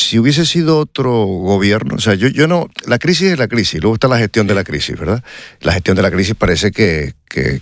si hubiese sido otro gobierno, o sea, yo no, la crisis es la crisis, luego está la gestión de la crisis, ¿verdad? La gestión de la crisis parece que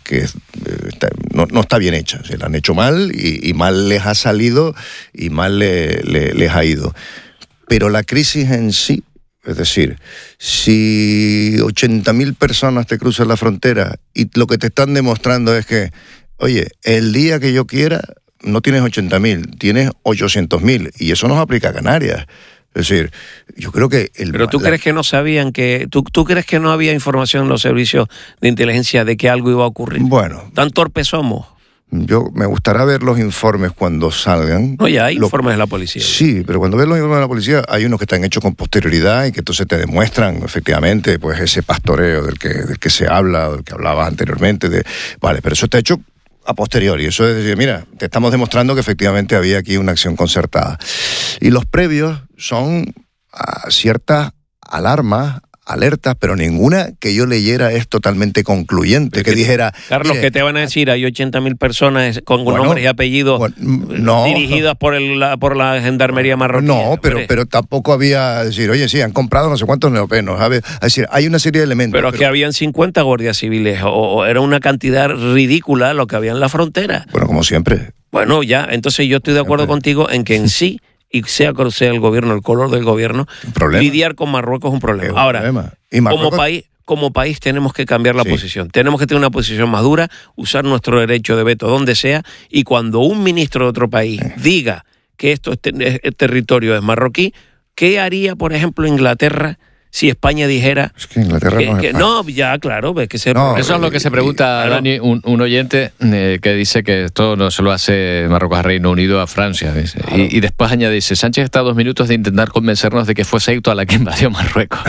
no está bien hecha, se la han hecho mal y mal les ha salido y mal les ha ido. Pero la crisis en sí, es decir, si 80.000 personas te cruzan la frontera y lo que te están demostrando es que, oye, el día que yo quiera, no tienes 80.000, tienes 800.000, y eso nos aplica a Canarias. Es decir, yo creo que... Pero tú crees que no sabían que... ¿Tú crees que no había información en los servicios de inteligencia de que algo iba a ocurrir? Bueno... ¿Tan torpes somos? Me gustará ver los informes cuando salgan. No, ya hay informes de la policía. Sí, pero cuando ves los informes de la policía, hay unos que están hechos con posterioridad y que entonces te demuestran efectivamente pues ese pastoreo del que se habla, del que hablabas anteriormente. Vale, pero eso está hecho a posteriori. Eso es decir, mira, te estamos demostrando que efectivamente había aquí una acción concertada. Y los previos son ciertas alarmas, alertas, pero ninguna que yo leyera es totalmente concluyente, que dijera... Carlos, ¿qué te van a decir? Hay 80.000 personas con nombres y apellidos dirigidas por la gendarmería marroquí. No, pero tampoco había... decir, oye, sí, han comprado no sé cuántos neopenos. Es decir, hay una serie de elementos. Pero es que habían 50 guardias civiles, o era una cantidad ridícula lo que había en la frontera. Bueno, como siempre. Bueno, ya, entonces yo estoy de acuerdo contigo en que en sí... y sea cual sea el gobierno, el color del gobierno, lidiar con Marruecos es un problema. Ahora, ¿y Marruecos? Como país tenemos que cambiar la posición. Tenemos que tener una posición más dura, usar nuestro derecho de veto donde sea, y cuando un ministro de otro país diga que esto es territorio es marroquí, ¿qué haría, por ejemplo, Inglaterra si España dijera... Es que Inglaterra no, ya, claro, ves que eso es lo que se pregunta, claro. Dani, un oyente que dice que esto no se lo hace Marruecos a Reino Unido, a Francia. Dice. Claro. Y después añade, dice, Sánchez está a 2 minutos de intentar convencernos de que fue Ceuta la que invadió Marruecos.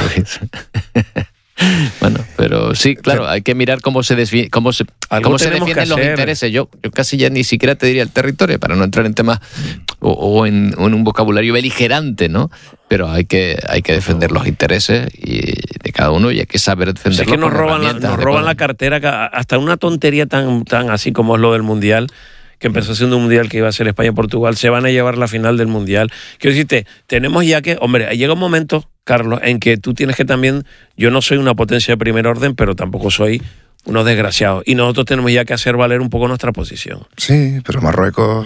Bueno, pero sí, claro, hay que mirar cómo se defienden los intereses. Yo casi ya ni siquiera te diría el territorio, para no entrar en temas o en un vocabulario beligerante, ¿no? Pero hay que defender los intereses de cada uno, y hay que saber defenderlos. Es que nos roban la cartera, hasta una tontería tan así como es lo del Mundial, que empezó siendo un Mundial que iba a ser España-Portugal, se van a llevar la final del Mundial. Quiero decirte, tenemos ya que... Hombre, llega un momento, Carlos, en que tú tienes que también... Yo no soy una potencia de primer orden, pero tampoco soy unos desgraciados. Y nosotros tenemos ya que hacer valer un poco nuestra posición. Sí, pero Marruecos...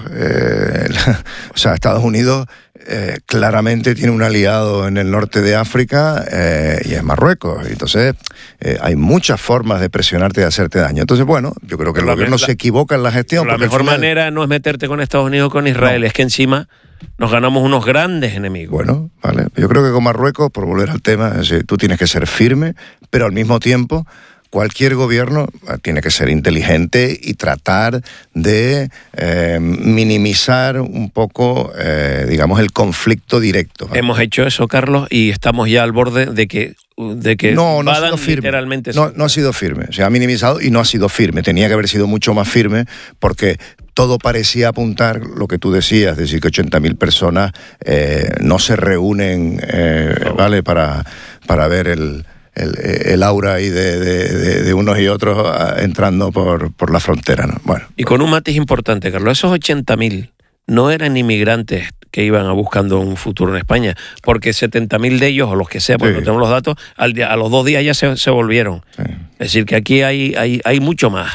o sea, Estados Unidos... claramente tiene un aliado en el norte de África y es Marruecos. Entonces hay muchas formas de presionarte y de hacerte daño. Entonces, bueno, yo creo que el gobierno se equivoca en la gestión. La mejor manera no es meterte con Estados Unidos o con Israel, es que encima nos ganamos unos grandes enemigos. Bueno, vale. Yo creo que con Marruecos, por volver al tema, tú tienes que ser firme, pero al mismo tiempo... Cualquier gobierno tiene que ser inteligente y tratar de minimizar un poco, digamos, el conflicto directo. Hemos hecho eso, Carlos, y estamos ya al borde de que no ha sido firme. Literalmente no ha sido firme. Se ha minimizado y no ha sido firme. Tenía que haber sido mucho más firme, porque todo parecía apuntar lo que tú decías, es decir, que 80.000 personas no se reúnen, ¿vale? Para ver el aura ahí de unos y otros entrando por la frontera, ¿no? Bueno. Y con un matiz importante, Carlos, esos 80.000 no eran inmigrantes que iban buscando un futuro en España, porque 70.000 de ellos, o los que sea, porque no tenemos los datos, a los 2 días ya se volvieron. Sí. Es decir, que aquí hay mucho más,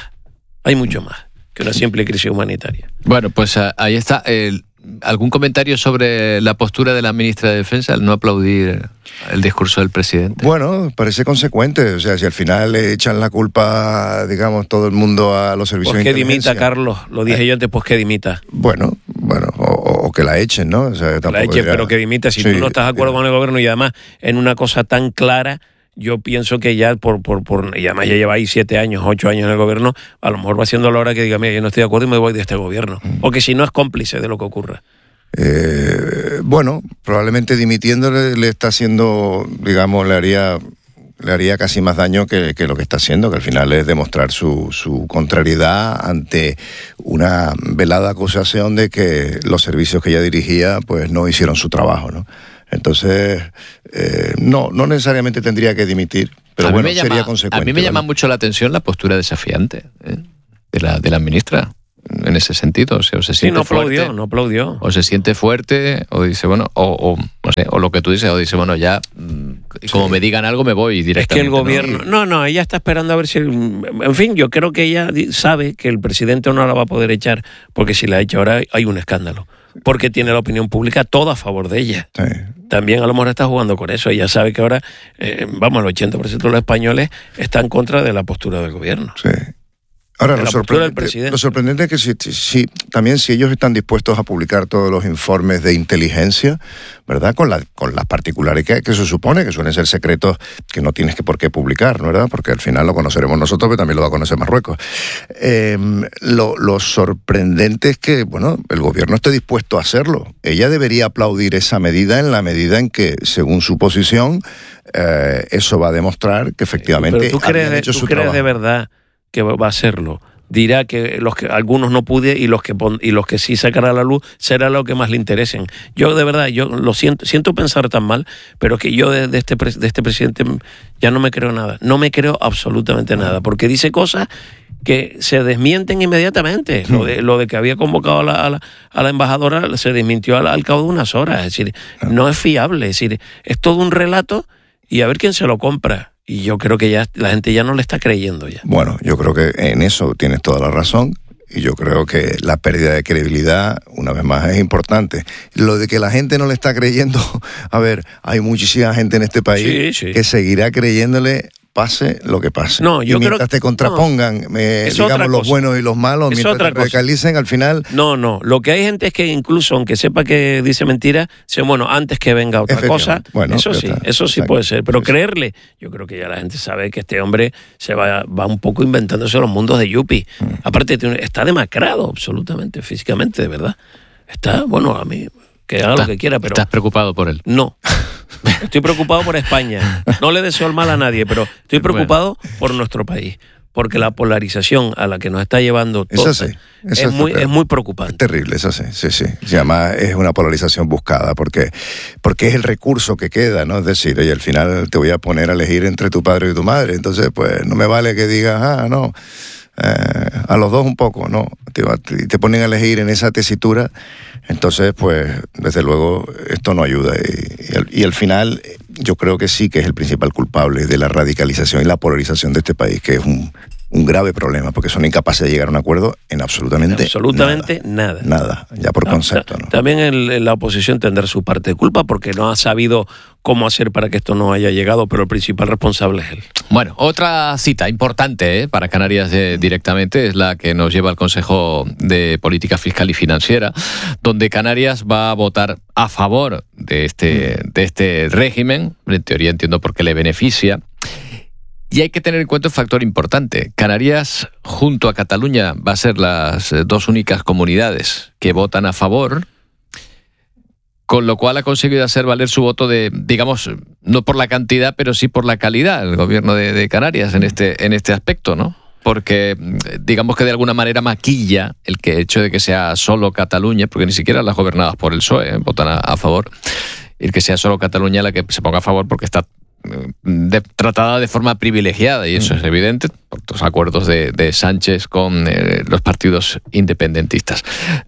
que una simple crisis humanitaria. Bueno, pues ahí está. ¿Algún comentario sobre la postura de la ministra de Defensa al no aplaudir el discurso del presidente? Bueno, parece consecuente. O sea, si al final le echan la culpa, digamos, todo el mundo a los servicios de inteligencia... Pues que dimita, Carlos. Lo dije yo antes, pues que dimita. Bueno, o que la echen, ¿no? O sea, la echen, pero que dimita. Si tú no estás de acuerdo con el gobierno, y además en una cosa tan clara... Yo pienso que ya y además ya lleva ahí 7 años, 8 años en el gobierno, a lo mejor va siendo la hora que diga, mira, yo no estoy de acuerdo y me voy de este gobierno. O que si no es cómplice de lo que ocurra. Bueno, probablemente dimitiéndole le está haciendo, digamos, le haría casi más daño que lo que está haciendo, que al final es demostrar su contrariedad ante una velada acusación de que los servicios que ella dirigía pues no hicieron su trabajo, ¿no? Entonces, no necesariamente tendría que dimitir, pero bueno, sería consecuente. A mí me llama mucho la atención la postura desafiante de la ministra. en ese sentido. O sea, o se siente fuerte, no aplaudió. O se siente fuerte, o dice, bueno, o no sé, o lo que tú dices, o dice, bueno, ya, como me digan algo, me voy directamente. Es que el gobierno... No, ella está esperando a ver si... En fin, yo creo que ella sabe que el presidente no la va a poder echar, porque si la echa ahora hay un escándalo. Porque tiene la opinión pública toda a favor de ella. Sí. También a lo mejor está jugando con eso. Ella sabe que ahora, el 80% de los españoles están en contra de la postura del gobierno. Sí. Ahora, lo sorprendente es que también si ellos están dispuestos a publicar todos los informes de inteligencia, ¿verdad? Con las particularidades que se supone, que suelen ser secretos que no tienes por qué publicar, ¿verdad? Porque al final lo conoceremos nosotros, pero también lo va a conocer Marruecos. Lo sorprendente es que, bueno, el gobierno esté dispuesto a hacerlo. Ella debería aplaudir esa medida en la medida en que, según su posición, eso va a demostrar que efectivamente pero ¿tú crees de verdad que va a hacerlo? Dirá que algunos no pude y los que sí sacará a la luz será lo que más le interesen. Yo de verdad, yo lo siento pensar tan mal, pero que yo de este presidente ya no me creo nada. No me creo absolutamente nada, porque dice cosas que se desmienten inmediatamente. Lo de que había convocado a la embajadora se desmintió al cabo de unas horas. Es decir, no es fiable. Es decir, es todo un relato y a ver quién se lo compra. Y yo creo que ya la gente ya no le está creyendo ya. Bueno, yo creo que en eso tienes toda la razón. Y yo creo que la pérdida de credibilidad, una vez más, es importante. Lo de que la gente no le está creyendo, a ver, hay muchísima gente en este país que seguirá creyéndole pase lo que pase. No, yo y mientras te contrapongan, digamos, los buenos y los malos, mientras te recalicen, al final... No, lo que hay gente es que incluso, aunque sepa que dice mentira, dice, bueno, antes que venga otra cosa, bueno, eso sí puede ser, pero creerle, yo creo que ya la gente sabe que este hombre se va un poco inventándose los mundos de Yupi. Aparte, está demacrado absolutamente, físicamente, de verdad. Está, bueno, a mí... que haga lo que quiera, pero... ¿Estás preocupado por él? No. Estoy preocupado por España. No le deseo el mal a nadie, pero estoy preocupado por nuestro país. Porque la polarización a la que nos está llevando todo es muy preocupante. Es terrible, eso sí. Y además es una polarización buscada, porque es el recurso que queda, ¿no? Es decir, oye, al final te voy a poner a elegir entre tu padre y tu madre. Entonces, pues, no me vale que digas, no... a los dos un poco, ¿no? Te ponen a elegir en esa tesitura, entonces, pues, desde luego, esto no ayuda. Y al final, yo creo que sí que es el principal culpable de la radicalización y la polarización de este país, que es un grave problema, porque son incapaces de llegar a un acuerdo en absolutamente nada. Nada, ya por concepto, ¿no? También la oposición tendrá su parte de culpa, porque no ha sabido cómo hacer para que esto no haya llegado, pero el principal responsable es él. Bueno, otra cita importante para Canarias directamente es la que nos lleva al Consejo de Política Fiscal y Financiera, donde Canarias va a votar a favor de este régimen. En teoría entiendo por qué le beneficia. Y hay que tener en cuenta un factor importante. Canarias, junto a Cataluña, va a ser las dos únicas comunidades que votan a favor, con lo cual ha conseguido hacer valer su voto digamos, no por la cantidad, pero sí por la calidad, el gobierno de Canarias en este aspecto, ¿no? Porque digamos que de alguna manera maquilla el hecho de que sea solo Cataluña, porque ni siquiera las gobernadas por el PSOE votan a favor, el que sea solo Cataluña la que se ponga a favor porque está tratada de forma privilegiada, y eso es evidente por los acuerdos de Sánchez con los partidos independentistas.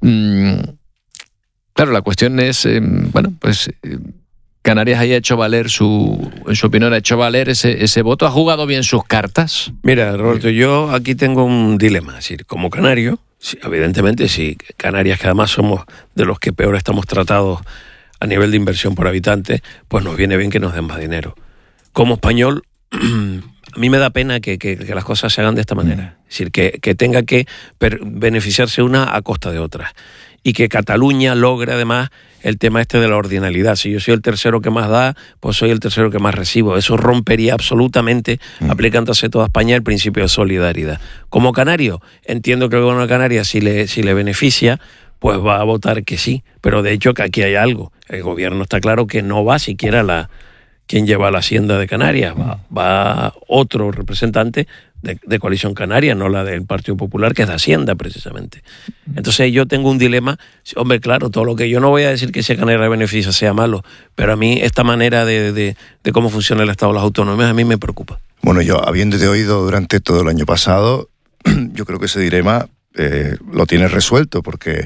Claro, la cuestión es, Canarias haya hecho valer en su opinión, ha hecho valer ese voto, ha jugado bien sus cartas. Mira, Roberto, yo aquí tengo un dilema, es decir, como canario, evidentemente, si Canarias, que además somos de los que peor estamos tratados a nivel de inversión por habitante, pues nos viene bien que nos den más dinero. Como español, a mí me da pena que las cosas se hagan de esta manera. Es decir, que tenga que beneficiarse una a costa de otra. Y que Cataluña logre además el tema de la ordinalidad. Si yo soy el tercero que más da, pues soy el tercero que más recibo. Eso rompería absolutamente, aplicándose toda España, el principio de solidaridad. Como canario, entiendo que el gobierno de Canarias, si le beneficia, pues va a votar que sí. Pero de hecho que aquí hay algo. El gobierno está claro que no va siquiera quien lleva la Hacienda de Canarias, va otro representante de Coalición Canaria, no la del Partido Popular, que es de Hacienda precisamente. Entonces yo tengo un dilema. Hombre, claro, todo lo que yo no voy a decir que sea Canarias de beneficio sea malo, pero a mí esta manera de cómo funciona el Estado de las autonomías a mí me preocupa. Bueno, yo habiéndote oído durante todo el año pasado, yo creo que ese dilema lo tiene resuelto, porque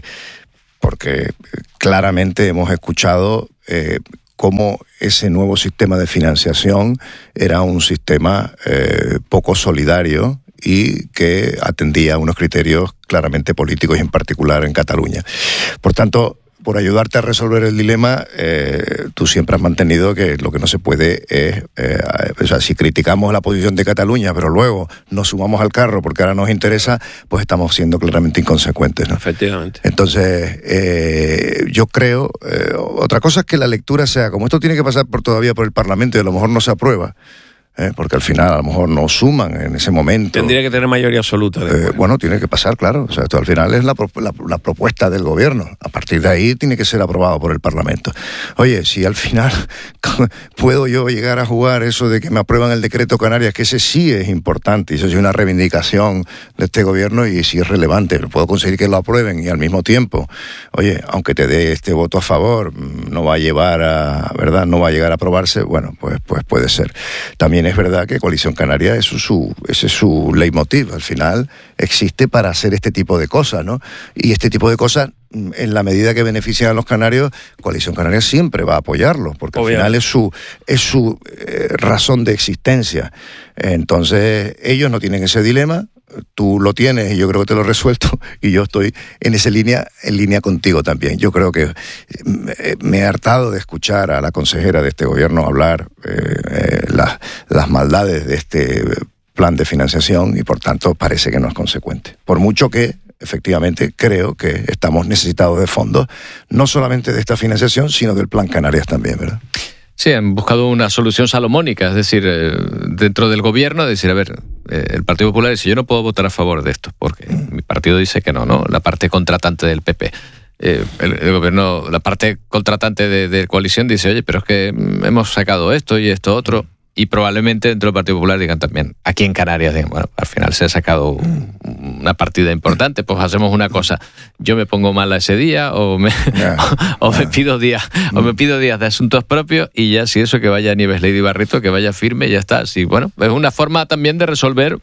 claramente hemos escuchado cómo ese nuevo sistema de financiación era un sistema poco solidario y que atendía a unos criterios claramente políticos y en particular en Cataluña. Por tanto, por ayudarte a resolver el dilema, tú siempre has mantenido que lo que no se puede es, o sea, si criticamos la posición de Cataluña, pero luego nos sumamos al carro porque ahora nos interesa, pues estamos siendo claramente inconsecuentes, ¿no? Efectivamente. Entonces, yo creo, otra cosa es que la lectura sea, como esto tiene que pasar todavía por el Parlamento y a lo mejor no se aprueba, porque al final a lo mejor no suman en ese momento. Tendría que tener mayoría absoluta. Bueno, tiene que pasar, claro. O sea, esto al final es la propuesta del gobierno. A partir de ahí tiene que ser aprobado por el Parlamento. Oye, si al final puedo yo llegar a jugar eso de que me aprueban el decreto Canarias, que ese sí es importante, y eso es una reivindicación de este gobierno y sí es relevante, puedo conseguir que lo aprueben y al mismo tiempo, oye, aunque te dé este voto a favor, no va a llevar a, ¿verdad? No va a llegar a aprobarse, bueno, pues puede ser. También es verdad que Coalición Canaria ese es su leitmotiv. Al final existe para hacer este tipo de cosas, ¿no? Y este tipo de cosas, en la medida que benefician a los canarios, Coalición Canaria siempre va a apoyarlos, porque al final es su razón de existencia. Entonces, ellos no tienen ese dilema. Tú lo tienes y yo creo que te lo he resuelto y yo estoy en línea contigo también. Yo creo que me he hartado de escuchar a la consejera de este gobierno hablar las maldades de este plan de financiación y por tanto parece que no es consecuente. Por mucho que efectivamente creo que estamos necesitados de fondos, no solamente de esta financiación, sino del Plan Canarias también, ¿verdad? Sí, han buscado una solución salomónica, es decir, dentro del gobierno, decir, a ver, el Partido Popular dice, yo no puedo votar a favor de esto, porque mi partido dice que no, la parte contratante del PP. El gobierno, la parte contratante de coalición dice, oye, pero es que hemos sacado esto y esto otro, y probablemente dentro del Partido Popular digan también, aquí en Canarias, digan, bueno, al final se ha sacado una partida importante, pues hacemos una cosa, yo me pongo mala ese día o me pido días de asuntos propios y ya si eso que vaya a Nieves Lady Barreto, que vaya firme y ya está. Sí, bueno, es una forma también de resolver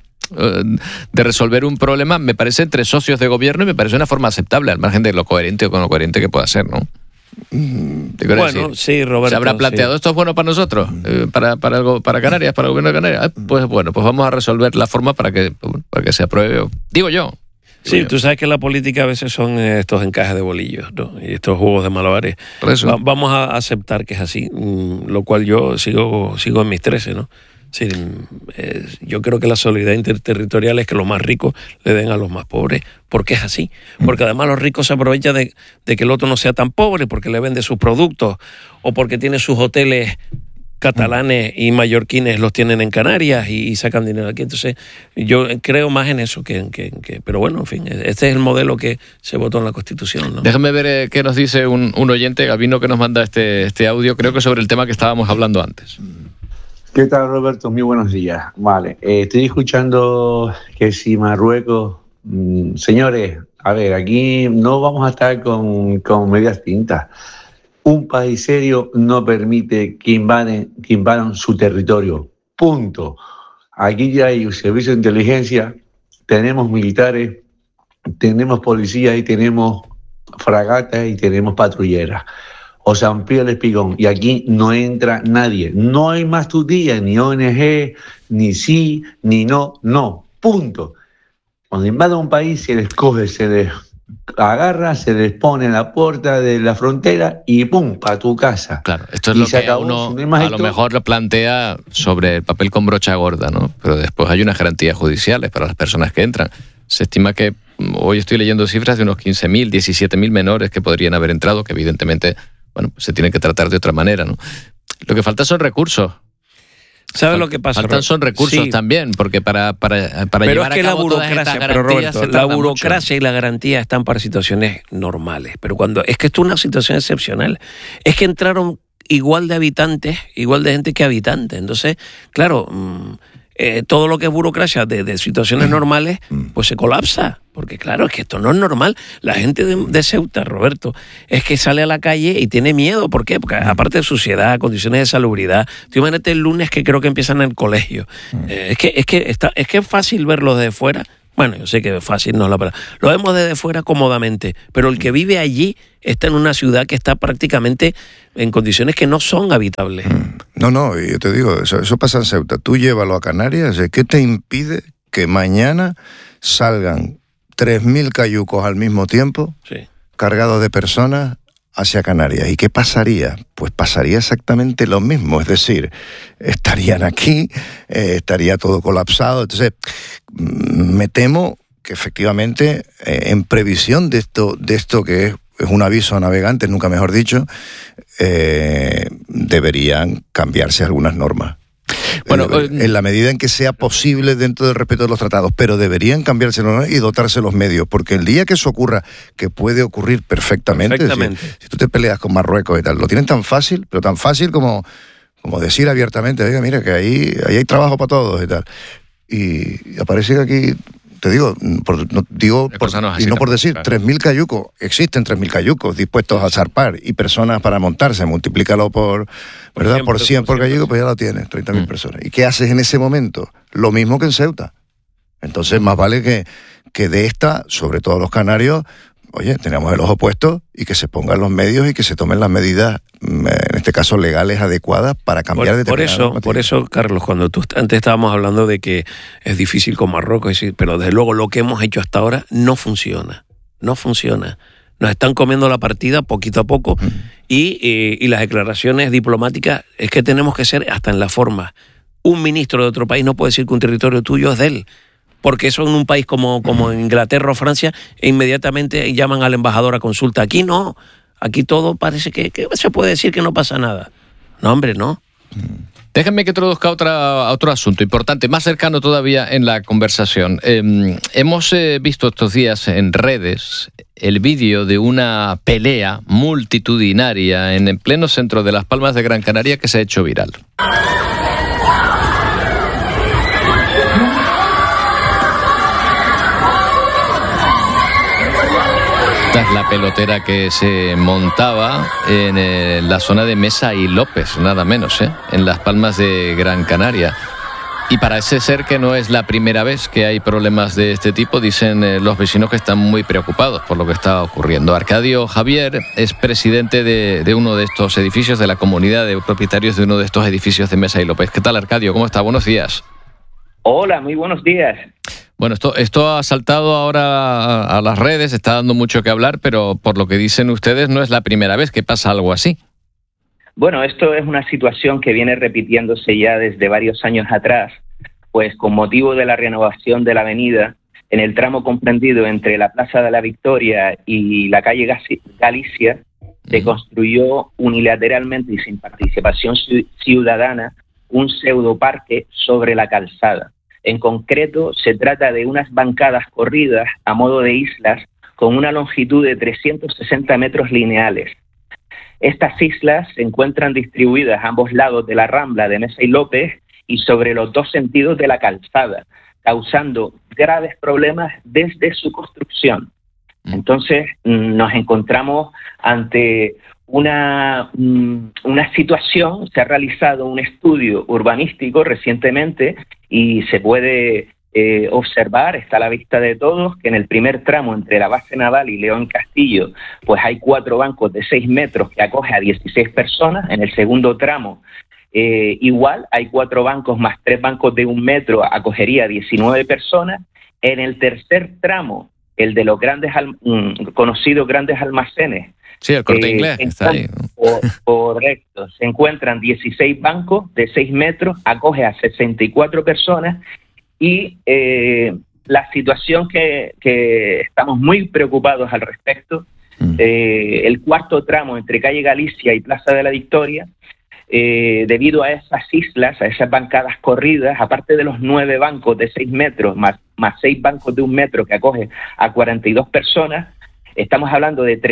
un problema, me parece, entre socios de gobierno y me parece una forma aceptable, al margen de lo coherente o con lo coherente que pueda ser, ¿no? Bueno, sí, Roberto. ¿Se habrá planteado esto es bueno para nosotros? Para Canarias, para el gobierno de Canarias. Pues bueno, pues vamos a resolver la forma para que se apruebe. Digo yo. Sí, tú sabes que la política a veces son estos encajes de bolillos, ¿no? Y estos juegos de malabares. Vamos a aceptar que es así, lo cual yo sigo en mis 13, ¿no? Sí, yo creo que la solidaridad interterritorial es que los más ricos le den a los más pobres, porque es así. Porque además los ricos se aprovechan de que el otro no sea tan pobre, porque le vende sus productos, o porque tiene sus hoteles catalanes y mallorquines los tienen en Canarias y sacan dinero aquí. Entonces, yo creo más en eso pero bueno, en fin, este es el modelo que se votó en la Constitución, ¿no? Déjame ver qué nos dice un oyente, Gabino, que nos manda este audio, creo que sobre el tema que estábamos hablando antes. ¿Qué tal, Roberto? Muy buenos días. Vale, estoy escuchando que si Marruecos... señores, a ver, aquí no vamos a estar con medias tintas. Un país serio no permite que invadan su territorio. Punto. Aquí ya hay un servicio de inteligencia, tenemos militares, tenemos policías y tenemos fragatas y tenemos patrulleras. O se amplía el espigón y aquí no entra nadie. No hay más tutía, ni ONG, ni sí, ni no, punto. Cuando invada un país se les coge, se les agarra, se les pone en la puerta de la frontera y ¡pum!, para tu casa. Claro, esto es lo que uno a lo mejor lo plantea sobre el papel con brocha gorda, ¿no? Pero después hay unas garantías judiciales para las personas que entran. Se estima que, hoy estoy leyendo cifras de unos 15.000, 17.000 menores que podrían haber entrado, que evidentemente... Bueno, pues se tiene que tratar de otra manera, ¿no? Lo que falta son recursos. ¿Sabes lo que pasa? Faltan son recursos también, porque para pero llevar es que a cabo todas estas garantías la burocracia y la garantía están para situaciones normales, pero es que esto es una situación excepcional. Es que entraron igual de habitantes, igual de gente que habitantes. Entonces, claro, todo lo que es burocracia de situaciones normales, pues se colapsa. Porque claro, es que esto no es normal. La gente de Ceuta, Roberto, es que sale a la calle y tiene miedo. ¿Por qué? Porque aparte de suciedad, condiciones de salubridad. Tú imagínate el lunes que creo que empiezan en el colegio. Es que es fácil verlo desde fuera. Bueno, yo sé que es fácil, no es la palabra. Lo vemos desde fuera cómodamente, pero el que vive allí está en una ciudad que está prácticamente en condiciones que no son habitables. No, yo te digo, eso pasa en Ceuta. Tú llévalo a Canarias, ¿qué te impide que mañana salgan 3.000 cayucos al mismo tiempo, cargados de personas, hacia Canarias? ¿Y qué pasaría? Pues pasaría exactamente lo mismo, es decir, estarían aquí, estaría todo colapsado. Entonces, me temo que efectivamente, en previsión de esto que es un aviso a navegantes, nunca mejor dicho, deberían cambiarse algunas normas. Bueno, en la medida en que sea posible dentro del respeto de los tratados, pero deberían cambiarse y dotarse los medios, porque el día que eso ocurra, que puede ocurrir perfectamente. Si tú te peleas con Marruecos y tal, lo tienen tan fácil, pero tan fácil como decir abiertamente, oiga, mira, que ahí hay trabajo para todos y tal. Y aparece que aquí, te digo, no por decir, 3.000 cayucos, existen 3.000 cayucos dispuestos a zarpar y personas para montarse, multiplícalo por 100 por cayuco, pues ya lo tienes, 30.000 personas. ¿Y qué haces en ese momento? Lo mismo que en Ceuta. Entonces, más vale que de esta, sobre todo los canarios, oye, tenemos el ojo puesto y que se pongan los medios y que se tomen las medidas, en este caso legales, adecuadas para cambiar determinadas normativas. Por eso, Carlos, cuando antes estábamos hablando de que es difícil con Marruecos, pero desde luego lo que hemos hecho hasta ahora no funciona. No funciona. Nos están comiendo la partida poquito a poco y las declaraciones diplomáticas es que tenemos que ser hasta en la forma. Un ministro de otro país no puede decir que un territorio tuyo es de él, porque eso en un país como Inglaterra o Francia inmediatamente llaman al embajador a consulta. Aquí no, aquí todo parece que se puede decir que no pasa nada. No, hombre, no. Déjenme que introduzca a otro asunto importante, más cercano todavía en la conversación. Hemos visto estos días en redes el vídeo de una pelea multitudinaria en el pleno centro de Las Palmas de Gran Canaria que se ha hecho viral. Esta es la pelotera que se montaba en la zona de Mesa y López, nada menos, en Las Palmas de Gran Canaria. Y parece ser que no es la primera vez que hay problemas de este tipo. Dicen los vecinos que están muy preocupados por lo que está ocurriendo. Arcadio Javier es presidente de uno de estos edificios, de la comunidad de propietarios de uno de estos edificios de Mesa y López. ¿Qué tal, Arcadio? ¿Cómo está? Buenos días. Hola, muy buenos días. Bueno, esto ha saltado ahora a las redes, está dando mucho que hablar, pero por lo que dicen ustedes no es la primera vez que pasa algo así. Bueno, esto es una situación que viene repitiéndose ya desde varios años atrás, pues con motivo de la renovación de la avenida, en el tramo comprendido entre la Plaza de la Victoria y la calle Galicia, se construyó unilateralmente y sin participación ciudadana un pseudoparque sobre la calzada. En concreto, se trata de unas bancadas corridas a modo de islas con una longitud de 360 metros lineales. Estas islas se encuentran distribuidas a ambos lados de la Rambla de Mesa y López y sobre los dos sentidos de la calzada, causando graves problemas desde su construcción. Entonces, nos encontramos ante una situación. Se ha realizado un estudio urbanístico recientemente y se puede observar, está a la vista de todos, que en el primer tramo entre la base naval y León Castillo, pues hay 4 bancos de 6 metros que acoge a 16 personas. En el segundo tramo, igual, hay 4 bancos más 3 bancos de 1 metro, acogería a 19 personas. En el tercer tramo, el de los conocidos grandes almacenes, sí, el Corte Inglés está ahí. Correcto. Se encuentran 16 bancos de 6 metros, acoge a 64 personas y la situación que estamos muy preocupados al respecto, el cuarto tramo entre calle Galicia y Plaza de la Victoria, debido a esas islas, a esas bancadas corridas, aparte de los 9 bancos de 6 metros más 6 bancos de 1 metro que acoge a 42 personas, estamos hablando de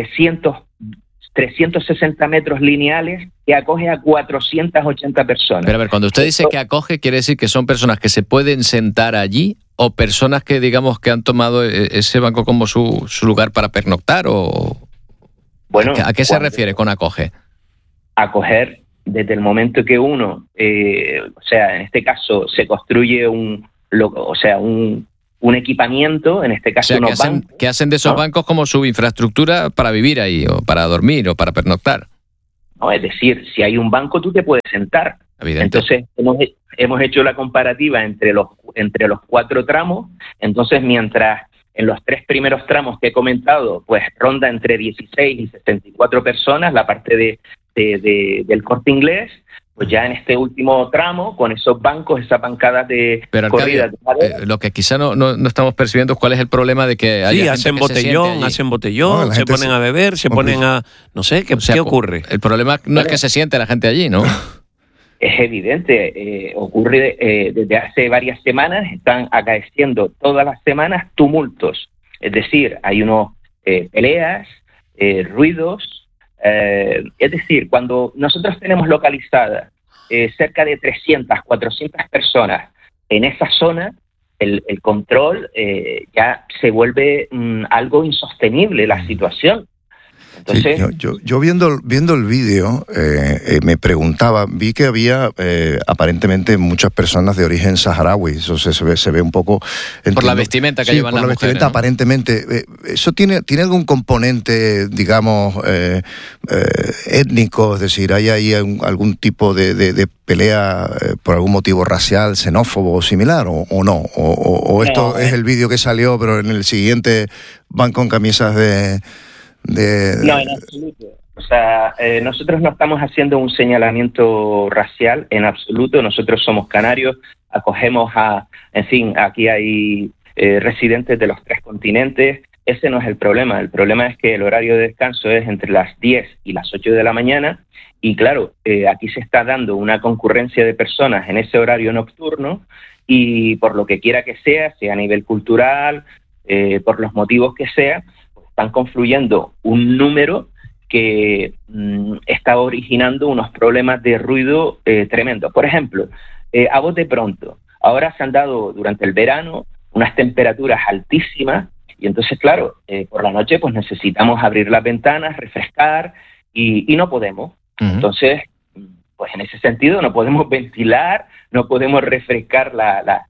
360 metros lineales que acoge a 480 personas. Pero a ver, cuando usted dice que acoge, ¿quiere decir que son personas que se pueden sentar allí o personas que, digamos, que han tomado ese banco como su lugar para pernoctar? O bueno, ¿a qué se refiere con acoge? Acoger desde el momento que uno, en este caso, se construye un un equipamiento, en este caso unos bancos. ¿Qué hacen de esos bancos como su infraestructura para vivir ahí, o para dormir, o para pernoctar? No, es decir, si hay un banco, tú te puedes sentar. Evidente. Entonces, hemos hecho la comparativa entre los 4 tramos. Entonces, mientras en los 3 primeros tramos que he comentado, pues ronda entre 16 y 64 personas, la parte del Corte Inglés, pues ya en este último tramo, con esos bancos, esas bancadas de corridas. Lo que quizá no estamos percibiendo es cuál es el problema de que haya gente hacen botellón, se ponen a beber, se ponen a... No sé, ¿qué ocurre? El problema no es que se siente la gente allí, ¿no? Es evidente, ocurre desde hace varias semanas, están acaeciendo todas las semanas tumultos. Es decir, hay unos peleas, ruidos. Es decir, cuando nosotros tenemos localizadas cerca de 300, 400 personas en esa zona, el control ya se vuelve algo insostenible la situación. Entonces, sí, yo viendo el vídeo me preguntaba, vi que había aparentemente muchas personas de origen saharaui, eso se ve un poco... Por la vestimenta que llevan las mujeres, vestimenta, ¿no? Aparentemente. ¿Eso tiene algún componente, digamos, étnico? Es decir, ¿hay ahí algún tipo de pelea por algún motivo racial, xenófobo o similar, o no? ¿O esto es el vídeo que salió, pero en el siguiente van con camisas de... No, en absoluto. O sea, nosotros no estamos haciendo un señalamiento racial en absoluto. Nosotros somos canarios, acogemos en fin, aquí hay residentes de los 3 continentes. Ese no es el problema. El problema es que el horario de descanso es entre las 10 y las 8 de la mañana. Y claro, aquí se está dando una concurrencia de personas en ese horario nocturno, y por lo que quiera que sea a nivel cultural, por los motivos que sea, están confluyendo un número que está originando unos problemas de ruido tremendos. Por ejemplo, a bote pronto, ahora se han dado durante el verano unas temperaturas altísimas, y entonces, claro, por la noche pues necesitamos abrir las ventanas, refrescar, y no podemos. Uh-huh. Entonces, pues en ese sentido no podemos ventilar, no podemos refrescar las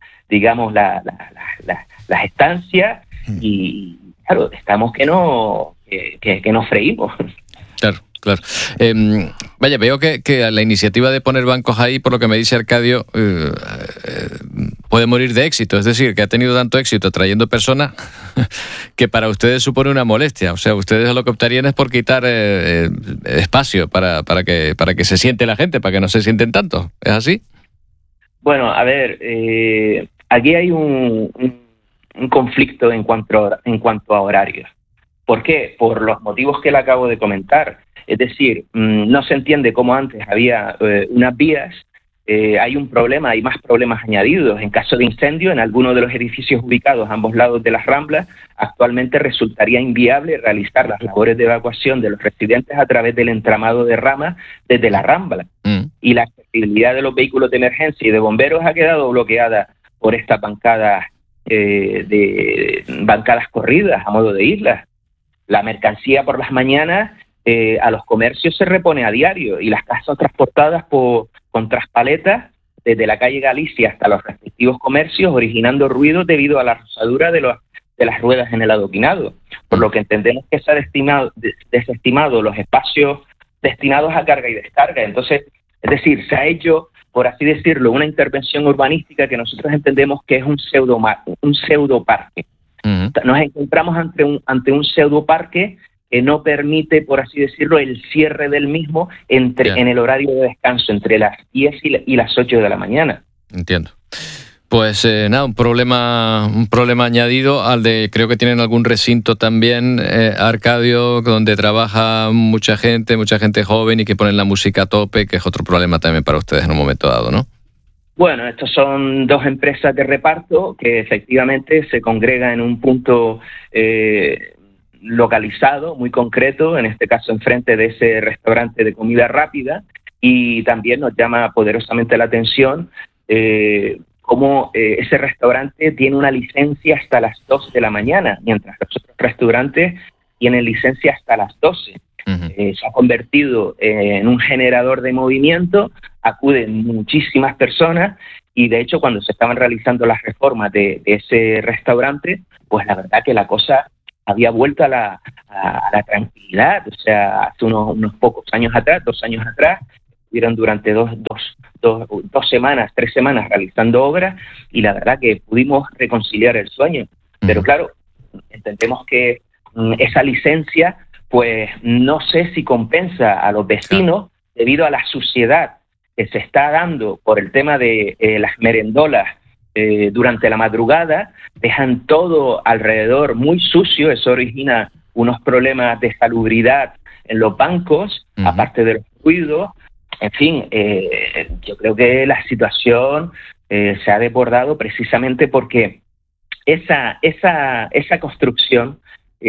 estancias, y claro, estamos que nos freímos. Claro. Vaya, veo que la iniciativa de poner bancos ahí, por lo que me dice Arcadio, puede morir de éxito. Es decir, que ha tenido tanto éxito atrayendo personas que para ustedes supone una molestia. O sea, ustedes lo que optarían es por quitar espacio para que se siente la gente, para que no se sienten tanto. ¿Es así? Bueno, a ver, aquí hay un conflicto en cuanto a horarios. ¿Por qué? Por los motivos que le acabo de comentar. Es decir, no se entiende cómo antes había unas vías, hay un problema, hay más problemas añadidos. En caso de incendio, en alguno de los edificios ubicados a ambos lados de las Ramblas, actualmente resultaría inviable realizar las labores de evacuación de los residentes a través del entramado de ramas desde la Rambla. Y la accesibilidad de los vehículos de emergencia y de bomberos ha quedado bloqueada por estas bancadas corridas a modo de islas. La mercancía por las mañanas a los comercios se repone a diario, y las casas son transportadas con traspaletas desde la calle Galicia hasta los respectivos comercios, originando ruido debido a la rosadura de las ruedas en el adoquinado, por lo que entendemos que se ha desestimado los espacios destinados a carga y descarga. Entonces, es decir, se ha hecho, por así decirlo, una intervención urbanística que nosotros entendemos que es un pseudoparque. Uh-huh. Nos encontramos ante un pseudoparque que no permite, por así decirlo, el cierre del mismo en el horario de descanso, entre las 10 y las 8 de la mañana. Entiendo. Pues nada, un problema añadido al de, creo que tienen algún recinto también, Arcadio, donde trabaja mucha gente joven y que ponen la música a tope, que es otro problema también para ustedes en un momento dado, ¿no? Bueno, estos son 2 empresas de reparto que efectivamente se congregan en un punto localizado, muy concreto, en este caso enfrente de ese restaurante de comida rápida, y también nos llama poderosamente la atención cómo ese restaurante tiene una licencia hasta las 2 de la mañana, mientras los otros restaurantes tienen licencia hasta las 12. se ha convertido en un generador de movimiento, acuden muchísimas personas y de hecho cuando se estaban realizando las reformas de ese restaurante, pues la verdad que la cosa había vuelto a la tranquilidad. O sea, hace unos pocos años atrás, 2 años atrás, estuvieron durante 3 semanas realizando obras y la verdad que pudimos reconciliar el sueño. Pero claro, entendemos que esa licencia pues no sé si compensa a los vecinos debido a la suciedad que se está dando por el tema de las merendolas durante la madrugada, dejan todo alrededor muy sucio, eso origina unos problemas de salubridad en los bancos, aparte de los ruidos. En fin, yo creo que la situación se ha desbordado precisamente porque esa construcción,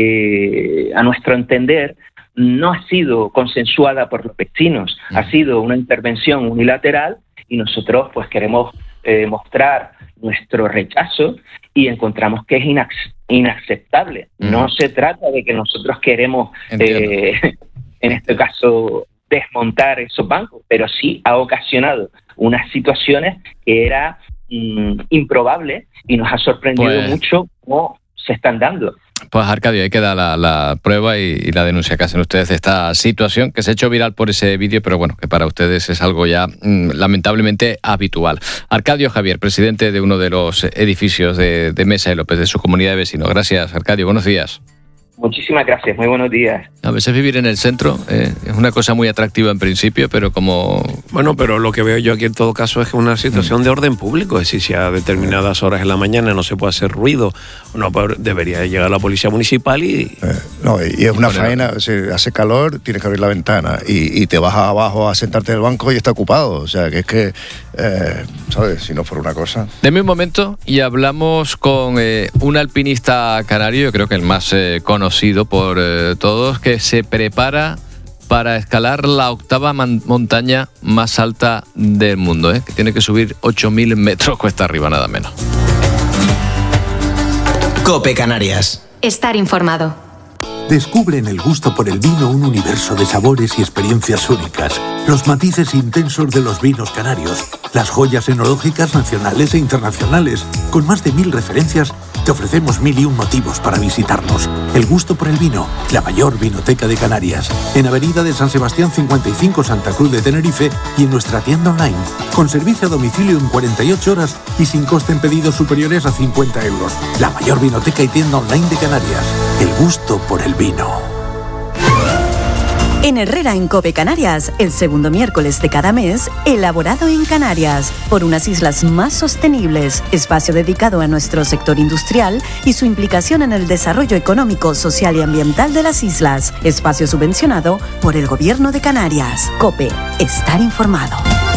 a nuestro entender, no ha sido consensuada por los vecinos, ha sido una intervención unilateral y nosotros pues queremos mostrar nuestro rechazo y encontramos que es inaceptable. No se trata de que nosotros queremos, en este caso, desmontar esos bancos, pero sí ha ocasionado unas situaciones que era improbable y nos ha sorprendido mucho cómo se están dando. Pues Arcadio, ahí queda la prueba y la denuncia que hacen ustedes de esta situación que se ha hecho viral por ese vídeo, pero bueno, que para ustedes es algo ya lamentablemente habitual. Arcadio Javier, presidente de uno de los edificios de Mesa de López, de su comunidad de vecinos. Gracias, Arcadio, buenos días. Muchísimas gracias, muy buenos días. A veces vivir en el centro es una cosa muy atractiva en principio, pero como... Bueno, pero lo que veo yo aquí en todo caso es una situación de orden público, es decir, si a determinadas horas en la mañana no se puede hacer ruido, no debería llegar la policía municipal y... y es una faena, si hace calor, tienes que abrir la ventana y te vas abajo a sentarte en el banco y está ocupado, o sea, que es que, ¿sabes? Si no fuera una cosa... Deme un momento y hablamos con un alpinista canario, yo creo que el más conocido por todos, que se prepara para escalar la 8ª montaña más alta del mundo, que tiene que subir 8.000 metros cuesta arriba, nada menos. COPE Canarias. Estar informado. Descubre en el gusto por el vino un universo de sabores y experiencias únicas, los matices intensos de los vinos canarios, las joyas enológicas nacionales e internacionales. Con más de 1000 referencias, te ofrecemos 1001 motivos para visitarnos. El gusto por el vino, la mayor vinoteca de Canarias. En Avenida de San Sebastián 55, Santa Cruz de Tenerife, y en nuestra tienda online, con servicio a domicilio en 48 horas y sin coste en pedidos superiores a 50 euros. La mayor vinoteca y tienda online de Canarias. El gusto por el vino. En Herrera en COPE Canarias, el segundo miércoles de cada mes, elaborado en Canarias, por unas islas más sostenibles, espacio dedicado a nuestro sector industrial y su implicación en el desarrollo económico, social y ambiental de las islas, espacio subvencionado por el Gobierno de Canarias. COPE, estar informado.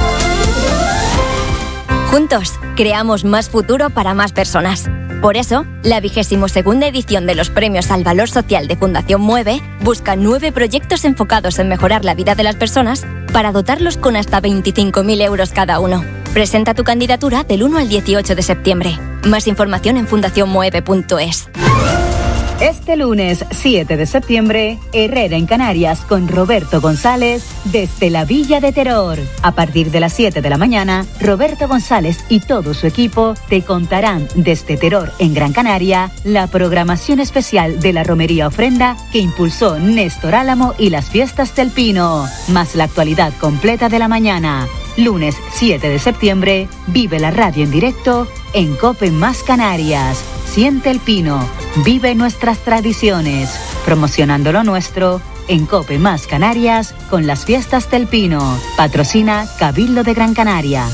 Juntos, creamos más futuro para más personas. Por eso, la 22ª edición de los Premios al Valor Social de Fundación Mueve busca 9 proyectos enfocados en mejorar la vida de las personas para dotarlos con hasta 25.000 euros cada uno. Presenta tu candidatura del 1 al 18 de septiembre. Más información en fundacionmueve.es. Este lunes 7 de septiembre, Herrera en Canarias con Roberto González desde la Villa de Terror. A partir de las 7 de la mañana, Roberto González y todo su equipo te contarán desde Terror en Gran Canaria la programación especial de la Romería Ofrenda que impulsó Néstor Álamo y las Fiestas del Pino, más la actualidad completa de la mañana. Lunes 7 de septiembre, vive la radio en directo en COPE Más Canarias. Siente el Pino, vive nuestras tradiciones, promocionando lo nuestro en COPE Más Canarias con las Fiestas del Pino. Patrocina Cabildo de Gran Canaria.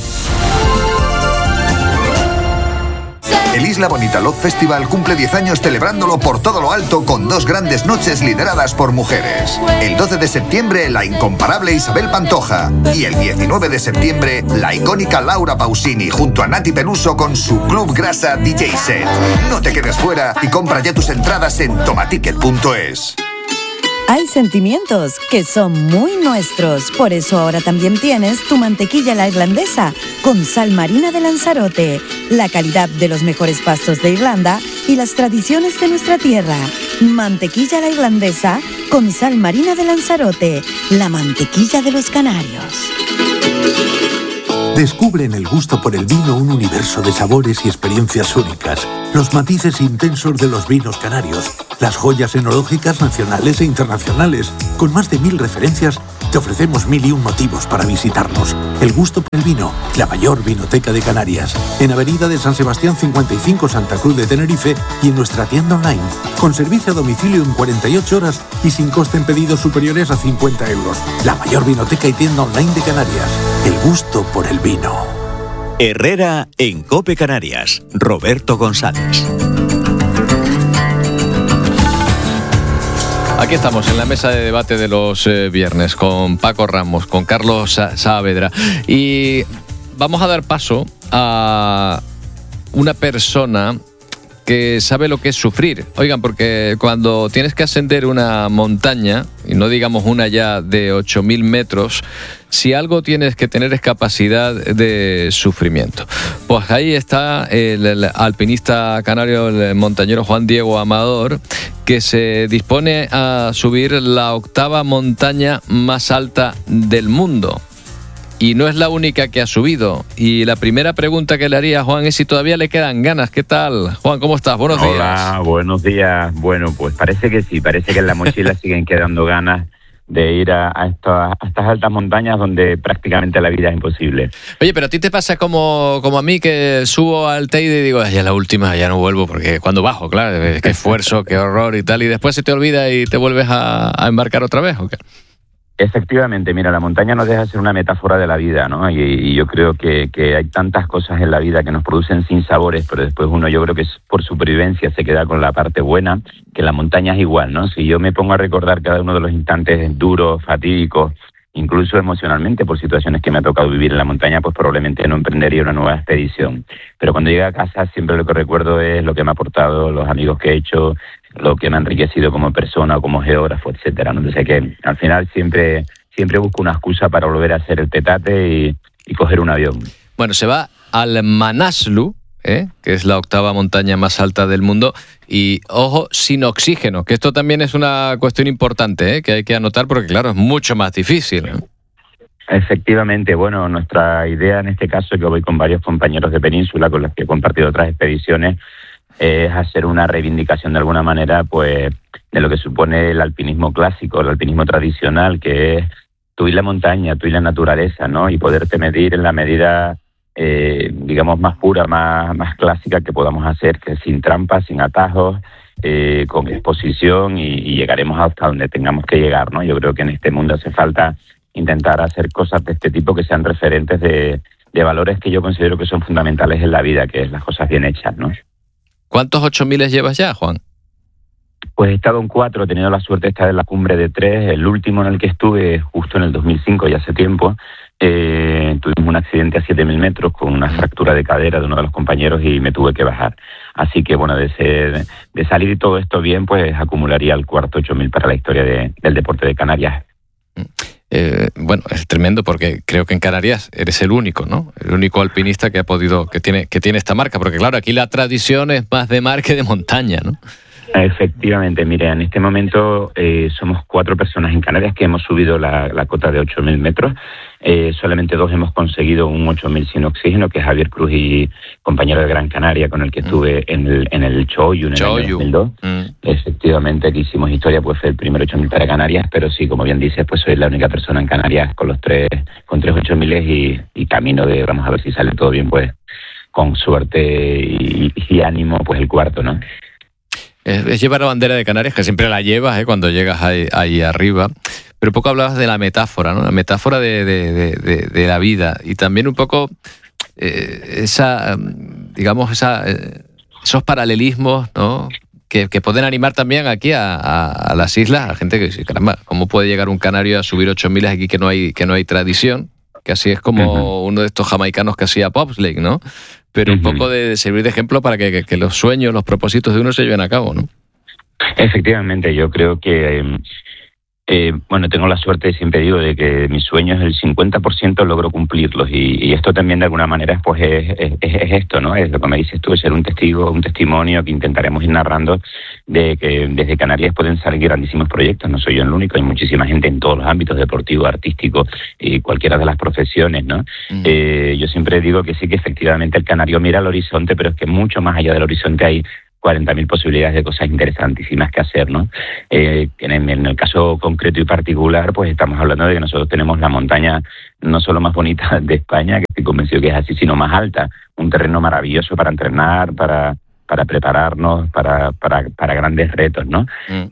El Isla Bonita Love Festival cumple 10 años celebrándolo por todo lo alto con 2 grandes noches lideradas por mujeres. El 12 de septiembre, la incomparable Isabel Pantoja. Y el 19 de septiembre, la icónica Laura Pausini junto a Nati Peluso con su Club Grasa DJ Set. No te quedes fuera y compra ya tus entradas en tomaticket.es. Hay sentimientos que son muy nuestros, por eso ahora también tienes tu mantequilla la irlandesa con sal marina de Lanzarote, la calidad de los mejores pastos de Irlanda y las tradiciones de nuestra tierra. Mantequilla la irlandesa con sal marina de Lanzarote, la mantequilla de los canarios. Descubre en el gusto por el vino un universo de sabores y experiencias únicas, los matices intensos de los vinos canarios, las joyas enológicas nacionales e internacionales. Con más de 1000 referencias, te ofrecemos 1001 motivos para visitarnos. El gusto por el vino, la mayor vinoteca de Canarias. En Avenida de San Sebastián 55, Santa Cruz de Tenerife, y en nuestra tienda online, con servicio a domicilio en 48 horas y sin coste en pedidos superiores a 50 euros. La mayor vinoteca y tienda online de Canarias. El gusto por el vino. Herrera en COPE Canarias. Roberto González. Aquí estamos en la mesa de debate de los viernes con Paco Ramos, con Carlos Saavedra, y vamos a dar paso a una persona que sabe lo que es sufrir. Oigan, porque cuando tienes que ascender una montaña, y no digamos una ya de 8.000 metros, si algo tienes que tener es capacidad de sufrimiento. Pues ahí está el alpinista canario, el montañero Juan Diego Amador, que se dispone a subir la 8ª montaña más alta del mundo. Y no es la única que ha subido. Y la primera pregunta que le haría a Juan es si todavía le quedan ganas. ¿Qué tal, Juan? ¿Cómo estás? Buenos días. Hola, buenos días. Bueno, pues parece que sí. Parece que en la mochila siguen quedando ganas de ir a estas altas montañas donde prácticamente la vida es imposible. Oye, pero a ti te pasa como a mí, que subo al Teide y digo, ya la última, ya no vuelvo, porque cuando bajo, claro, qué esfuerzo, qué horror y tal, y después se te olvida y te vuelves a embarcar otra vez, ¿o qué? Efectivamente, mira, la montaña no deja de ser una metáfora de la vida, ¿no? Y yo creo que hay tantas cosas en la vida que nos producen sinsabores, pero después uno, yo creo que por supervivencia se queda con la parte buena, que la montaña es igual, ¿no? Si yo me pongo a recordar cada uno de los instantes duros, fatídicos, incluso emocionalmente por situaciones que me ha tocado vivir en la montaña, pues probablemente no emprendería una nueva expedición. Pero cuando llego a casa siempre lo que recuerdo es lo que me ha aportado, los amigos que he hecho, lo que me ha enriquecido como persona o como geógrafo, etcétera, ¿no? Entonces que al final siempre busco una excusa para volver a hacer el petate y coger un avión. Bueno, se va al Manaslu, que es la 8ª montaña más alta del mundo, y ojo, sin oxígeno, que esto también es una cuestión importante, que hay que anotar porque claro, es mucho más difícil, ¿no? Efectivamente, bueno, nuestra idea en este caso, que voy con varios compañeros de Península con los que he compartido otras expediciones, es hacer una reivindicación de alguna manera, pues, de lo que supone el alpinismo clásico, el alpinismo tradicional, que es tú y la montaña, tú y la naturaleza, ¿no? Y poderte medir en la medida, digamos, más pura, más clásica que podamos hacer, que sin trampas, sin atajos, con exposición y llegaremos hasta donde tengamos que llegar, ¿no? Yo creo que en este mundo hace falta intentar hacer cosas de este tipo que sean referentes de valores que yo considero que son fundamentales en la vida, que es las cosas bien hechas, ¿no? ¿Cuántos 8.000 llevas ya, Juan? Pues he estado en 4, he tenido la suerte de estar en la cumbre de 3. El último en el que estuve, justo en el 2005, ya hace tiempo, tuvimos un accidente a 7.000 metros con una fractura de cadera de uno de los compañeros y me tuve que bajar. Así que, bueno, de salir todo esto bien, pues acumularía el cuarto 8.000 para la historia del deporte de Canarias. Bueno, es tremendo porque creo que en Canarias eres el único, ¿no? El único alpinista que ha podido, que tiene esta marca, porque claro, aquí la tradición es más de mar que de montaña, ¿no? Efectivamente, mire, en este momento somos 4 personas en Canarias que hemos subido la cota de 8.000 metros. Solamente 2 hemos conseguido un 8.000 sin oxígeno, que es Javier Cruz y compañero de Gran Canaria, con el que estuve en el Choyu en el año 2002. Efectivamente, que hicimos historia, pues fue el primer 8.000 para Canarias, pero sí, como bien dices, pues soy la única persona en Canarias con 3 8.000 y camino de, vamos a ver si sale todo bien, pues con suerte y ánimo, pues el cuarto, ¿no? Es llevar la bandera de Canarias, que siempre la llevas cuando llegas ahí arriba, pero poco hablabas de la metáfora, ¿no? La metáfora de la vida y también un poco esos paralelismos, ¿no? Que pueden animar también aquí a las islas, a gente que dice, caramba, ¿cómo puede llegar un canario a subir 8.000 aquí que no hay tradición? Que así es como uno de estos jamaicanos que hacía bobsleigh, ¿no? Pero un poco de servir de ejemplo para que los sueños, los propósitos de uno se lleven a cabo, ¿no? Efectivamente, yo creo que Bueno, tengo la suerte, siempre digo, de que mis sueños, el 50% logro cumplirlos, y esto también de alguna manera pues es esto, ¿no? Es lo que me dices tú, es ser un testimonio que intentaremos ir narrando de que desde Canarias pueden salir grandísimos proyectos. No soy yo el único, hay muchísima gente en todos los ámbitos, deportivo, artístico, y cualquiera de las profesiones, ¿no? Yo siempre digo que sí, que efectivamente el canario mira al horizonte, pero es que mucho más allá del horizonte hay 40.000 posibilidades de cosas interesantísimas que hacer, ¿no? En el caso concreto y particular, pues estamos hablando de que nosotros tenemos la montaña no solo más bonita de España, que estoy convencido que es así, sino más alta, un terreno maravilloso para entrenar, para prepararnos, para grandes retos, ¿no?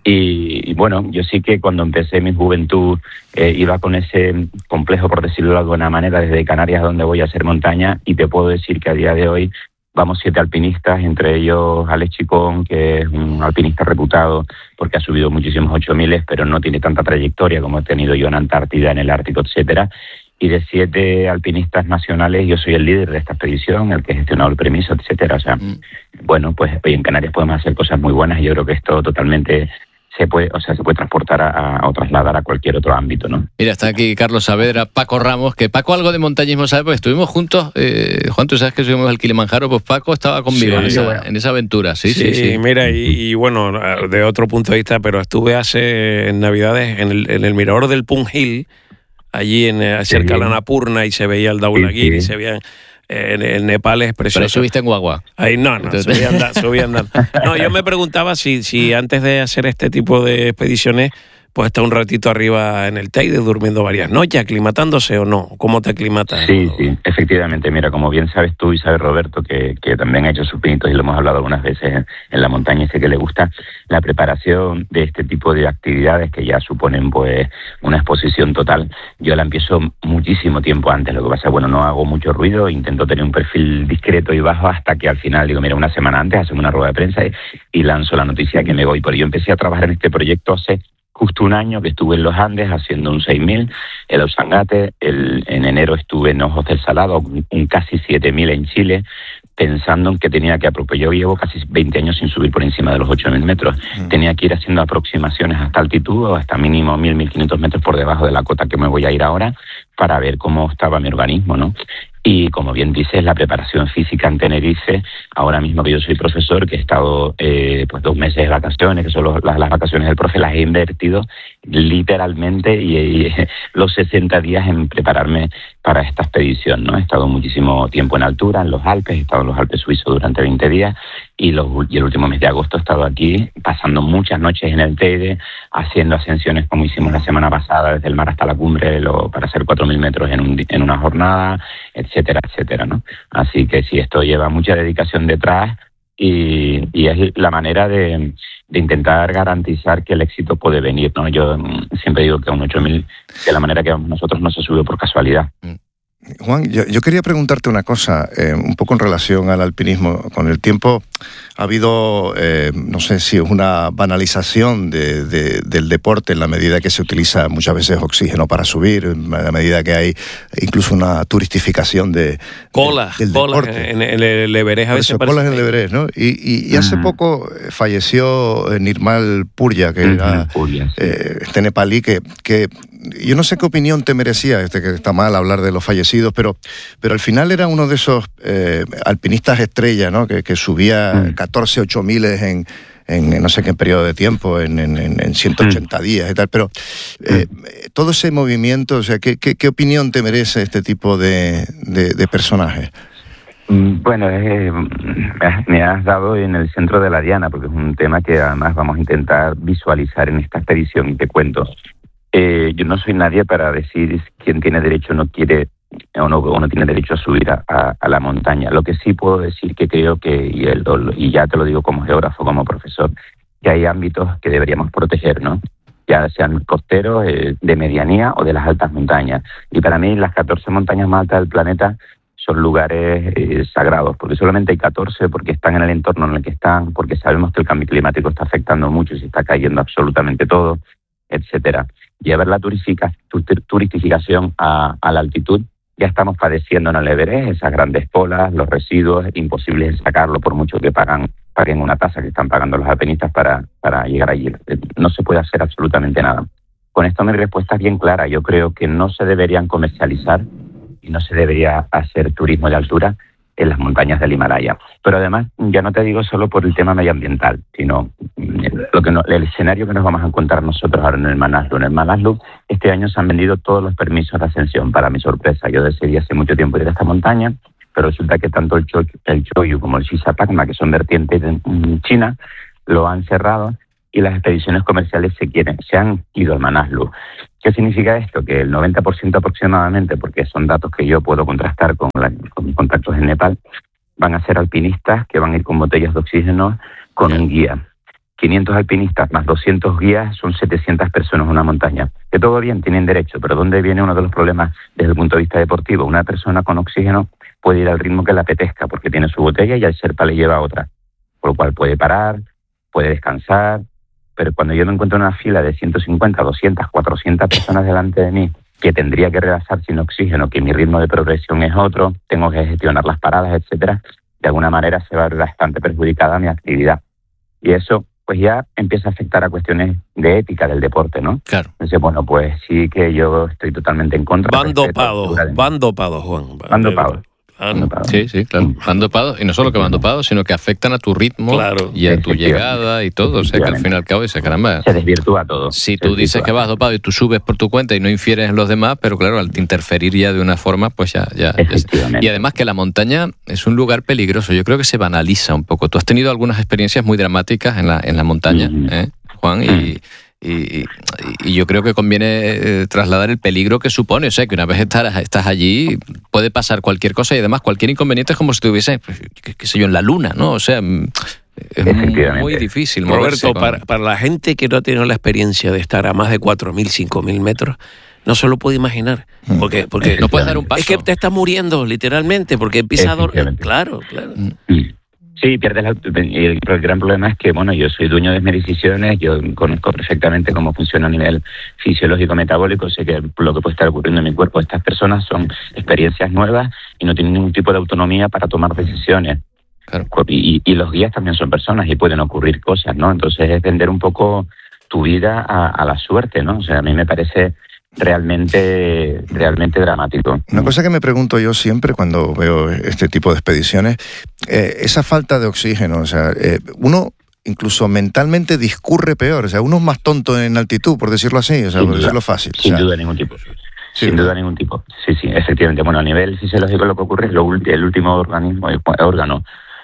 Y bueno, yo sí que cuando empecé mi juventud iba con ese complejo, por decirlo de alguna manera, desde Canarias, donde voy a hacer montaña, y te puedo decir que a día de hoy vamos 7 alpinistas, entre ellos Alex Chicón, que es un alpinista reputado porque ha subido muchísimos 8000, pero no tiene tanta trayectoria como he tenido yo en Antártida, en el Ártico, etcétera. Y de 7 alpinistas nacionales, yo soy el líder de esta expedición, el que ha gestionado el permiso, etcétera. O sea, bueno, pues hoy en Canarias podemos hacer cosas muy buenas, y yo creo que esto totalmente se puede transportar o trasladar a cualquier otro ámbito, ¿no? Mira, está aquí Carlos Saavedra, Paco Ramos, que Paco algo de montañismo sabe, porque estuvimos juntos, Juan, tú sabes que subimos al Kilimanjaro, pues Paco estaba conmigo en esa aventura, sí. Mira, y bueno, de otro punto de vista, pero estuve en Navidades en el mirador del Pung Hill, allí cerca de la Annapurna, y se veía el Dhaulagiri, y se veían... En Nepal es precioso. Pero subiste en guagua. Ahí no, subí andando. No, yo me preguntaba si antes de hacer este tipo de expediciones, pues está un ratito arriba en el Teide durmiendo varias noches, aclimatándose o no. ¿Cómo te aclimatas? Sí, efectivamente. Mira, como bien sabes tú y sabes Roberto, que también ha hecho sus pinitos y lo hemos hablado algunas veces en la montaña, y sé que le gusta la preparación de este tipo de actividades que ya suponen pues una exposición total. Yo la empiezo muchísimo tiempo antes. Lo que pasa es, bueno, no hago mucho ruido, intento tener un perfil discreto y bajo hasta que al final digo, mira, una semana antes hacemos una rueda de prensa y lanzo la noticia que me voy. Pero yo empecé a trabajar en este proyecto hace justo un año, que estuve en los Andes haciendo un 6000, el Ausangate, en enero estuve en Ojos del Salado, un casi 7000 en Chile, pensando en que tenía que yo llevo casi 20 años sin subir por encima de los 8000 metros, tenía que ir haciendo aproximaciones hasta altitud, o hasta mínimo 1500 metros por debajo de la cota que me voy a ir ahora, para ver cómo estaba mi organismo, ¿no? Y como bien dices, la preparación física en Tenerife, ahora mismo que yo soy profesor, que he estado pues 2 meses de vacaciones, que son las vacaciones del profe, las he invertido literalmente y los 60 días en prepararme para esta expedición, ¿no? He estado muchísimo tiempo en altura, en los Alpes, he estado en los Alpes suizos durante 20 días y el último mes de agosto he estado aquí pasando muchas noches en el Teide, haciendo ascensiones como hicimos la semana pasada, desde el mar hasta la cumbre, para hacer 4000 metros en una jornada, etcétera, etcétera, ¿no? Así que sí, esto lleva mucha dedicación detrás y es la manera de intentar garantizar que el éxito puede venir, ¿no? Yo siempre digo que un 8000, de la manera que nosotros no se subió por casualidad. Juan, yo quería preguntarte una cosa, un poco en relación al alpinismo. Con el tiempo ha habido, no sé si es una banalización del deporte, en la medida que se utiliza muchas veces oxígeno para subir, en la medida que hay incluso una turistificación del deporte. En el Everest a veces. Colas en el Everest, ¿no? Y hace poco falleció Nirmal Purya, que era este nepalí, que yo no sé qué opinión te merecía, que está mal hablar de los fallecidos, pero al final era uno de esos alpinistas estrella, ¿no? Que subía 14 8000 en no sé qué periodo de tiempo, en 180 días y tal, pero todo ese movimiento, o sea, ¿qué opinión te merece este tipo de personajes? Bueno, me has dado en el centro de la diana, porque es un tema que además vamos a intentar visualizar en esta expedición, y te cuento. Yo no soy nadie para decir quién tiene derecho o no tiene derecho a subir a la montaña. Lo que sí puedo decir que creo que, y ya te lo digo como geógrafo, como profesor, que hay ámbitos que deberíamos proteger, ¿no? Ya sean costeros, de medianía o de las altas montañas. Y para mí las 14 montañas más altas del planeta son lugares sagrados, porque solamente hay 14 porque están en el entorno en el que están, porque sabemos que el cambio climático está afectando mucho y se está cayendo absolutamente todo, etcétera. Y a ver la turistificación a la altitud, ya estamos padeciendo en el Everest esas grandes colas, los residuos, imposibles de sacarlo por mucho que paguen una tasa que están pagando los alpinistas para llegar allí. No se puede hacer absolutamente nada. Con esto mi respuesta es bien clara. Yo creo que no se deberían comercializar y no se debería hacer turismo de altura en las montañas del Himalaya. Pero además, ya no te digo solo por el tema medioambiental, sino el escenario que nos vamos a encontrar nosotros ahora en el Manaslu. En el Manaslu este año se han vendido todos los permisos de ascensión, para mi sorpresa. Yo decidí hace mucho tiempo ir a esta montaña, pero resulta que tanto el Choyu como el Shisapakma, que son vertientes en China, lo han cerrado y las expediciones comerciales se han ido al Manaslu. ¿Qué significa esto? Que el 90% aproximadamente, porque son datos que yo puedo contrastar con contactos en Nepal, van a ser alpinistas que van a ir con botellas de oxígeno con un guía. 500 alpinistas más 200 guías son 700 personas en una montaña. Que todo bien, tienen derecho, pero ¿dónde viene uno de los problemas desde el punto de vista deportivo? Una persona con oxígeno puede ir al ritmo que le apetezca porque tiene su botella y al Sherpa le lleva otra. Por lo cual puede parar, puede descansar, pero cuando yo me encuentro en una fila de 150, 200, 400 personas delante de mí que tendría que rebasar sin oxígeno, que mi ritmo de progresión es otro, tengo que gestionar las paradas, etcétera, de alguna manera se va a ver bastante perjudicada mi actividad. Y eso pues ya empieza a afectar a cuestiones de ética del deporte, ¿no? Claro. Entonces, bueno, pues sí que yo estoy totalmente en contra. Van dopados, Juan. Van dopados. Sí, claro. Van dopados, y no solo que van dopados, sino que afectan a tu ritmo y a tu llegada y todo. O sea, que al fin y al cabo dices, caramba, se desvirtúa todo. Si tú dices que vas dopado y tú subes por tu cuenta y no infieres en los demás, pero claro, al interferir ya de una forma, pues ya. Y además que la montaña es un lugar peligroso. Yo creo que se banaliza un poco. Tú has tenido algunas experiencias muy dramáticas en la montaña, Juan, y yo creo que conviene trasladar el peligro que supone. O sea, que una vez estás allí puede pasar cualquier cosa y además cualquier inconveniente es como si estuviese, qué sé yo, en la luna, ¿no? O sea, es muy difícil moverse. Roberto, para la gente que no ha tenido la experiencia de estar a más de 4.000, 5.000 metros, no se lo puede imaginar. Porque no puedes dar un paso. Es que te estás muriendo, literalmente, porque empieza a dormir. Claro. Sí, pierdes el gran problema es que, bueno, yo soy dueño de mis decisiones, yo conozco perfectamente cómo funciona a nivel fisiológico metabólico, sé que lo que puede estar ocurriendo en mi cuerpo. Estas personas son experiencias nuevas y no tienen ningún tipo de autonomía para tomar decisiones. Claro. Y los guías también son personas y pueden ocurrir cosas, ¿no? Entonces es vender un poco tu vida a la suerte, ¿no? O sea, a mí me parece realmente dramático. Una cosa que me pregunto yo siempre cuando veo este tipo de expediciones, esa falta de oxígeno, o sea, uno incluso mentalmente discurre peor, o sea, uno es más tonto en altitud, por decirlo así, o sea, por decirlo fácil. Sin duda ningún tipo. Sin duda ningún tipo. Sí, efectivamente. Bueno, a nivel fisiológico lo que ocurre es el último órgano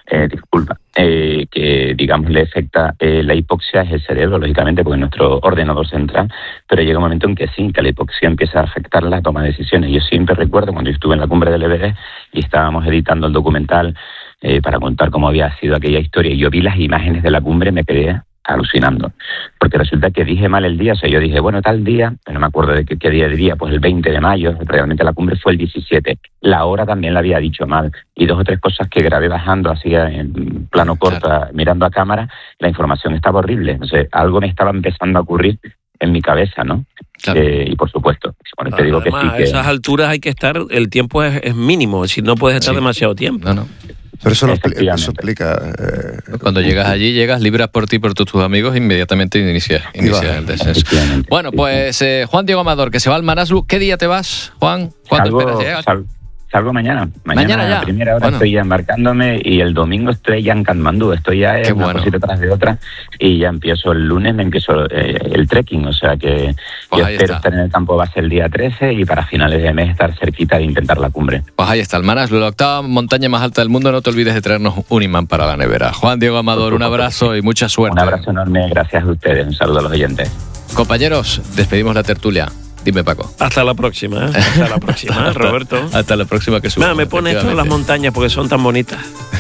que digamos le afecta la hipoxia es el cerebro, lógicamente, porque es nuestro ordenador central, pero llega un momento en que sí, que la hipoxia empieza a afectar la toma de decisiones. Yo siempre recuerdo cuando yo estuve en la cumbre del Everest y estábamos editando el documental para contar cómo había sido aquella historia, y yo vi las imágenes de la cumbre y me quedé alucinando, porque resulta que dije mal el día. O sea, yo dije, bueno, tal día, pero no me acuerdo de qué día diría, pues el 20 de mayo, realmente la cumbre fue el 17, la hora también la había dicho mal, y 2 o 3 cosas que grabé bajando así en plano corto, mirando a cámara, la información estaba horrible. Entonces algo me estaba empezando a ocurrir en mi cabeza, ¿no? Claro. Y por supuesto, bueno, te digo además, que sí, que a esas alturas hay que estar, el tiempo es mínimo, es decir, no puedes estar demasiado tiempo. No. Pero eso explica. Cuando llegas allí, libras por ti, por tus amigos, inmediatamente inicia el descenso. Bueno, pues Juan Diego Amador, que se va al Manaslu. ¿Qué día te vas, Juan? ¿Cuándo esperas llegar? Salgo mañana. Mañana ya. A primera hora estoy ya embarcándome y el domingo estoy ya en Katmandú. Estoy ya en una cosita tras de otra y ya empiezo el lunes, me empiezo el trekking. O sea que pues yo espero estar en el campo base el día 13 y para finales de mes estar cerquita de intentar la cumbre. Pues ahí está, el Manaslu, la 8ª montaña más alta del mundo. No te olvides de traernos un imán para la nevera. Juan Diego Amador, un abrazo y mucha suerte. Un abrazo enorme, gracias a ustedes. Un saludo a los oyentes. Compañeros, despedimos la tertulia. Dime, Paco. Hasta la próxima, Hasta la próxima, Roberto. Hasta la próxima que suba. Me pone esto en las montañas porque son tan bonitas.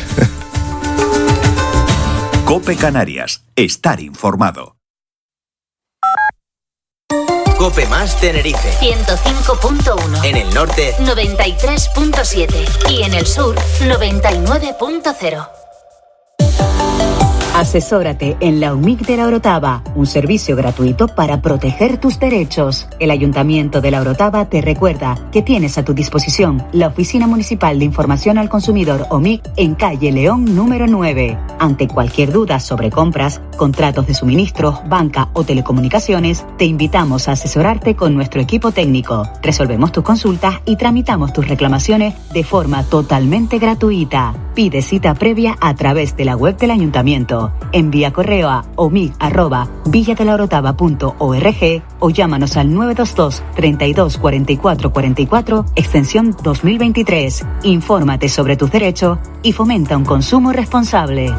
COPE Canarias. Estar informado. COPE más Tenerife. 105.1. En el norte. 93.7. Y en el sur, 99.0. Asesórate en la UMIC de La Orotava, un servicio gratuito para proteger tus derechos. El Ayuntamiento de La Orotava te recuerda que tienes a tu disposición la Oficina Municipal de Información al Consumidor OMIC en calle León número 9. Ante cualquier duda sobre compras, contratos de suministros, banca o telecomunicaciones, te invitamos a asesorarte con nuestro equipo técnico. Resolvemos tus consultas y tramitamos tus reclamaciones de forma totalmente gratuita. Pide cita previa a través de la web del Ayuntamiento. Envía correo a omic@villadelaorotava.org o llámanos al 922 32 44 44 extensión 2023. Infórmate sobre tus derechos y fomenta un consumo responsable.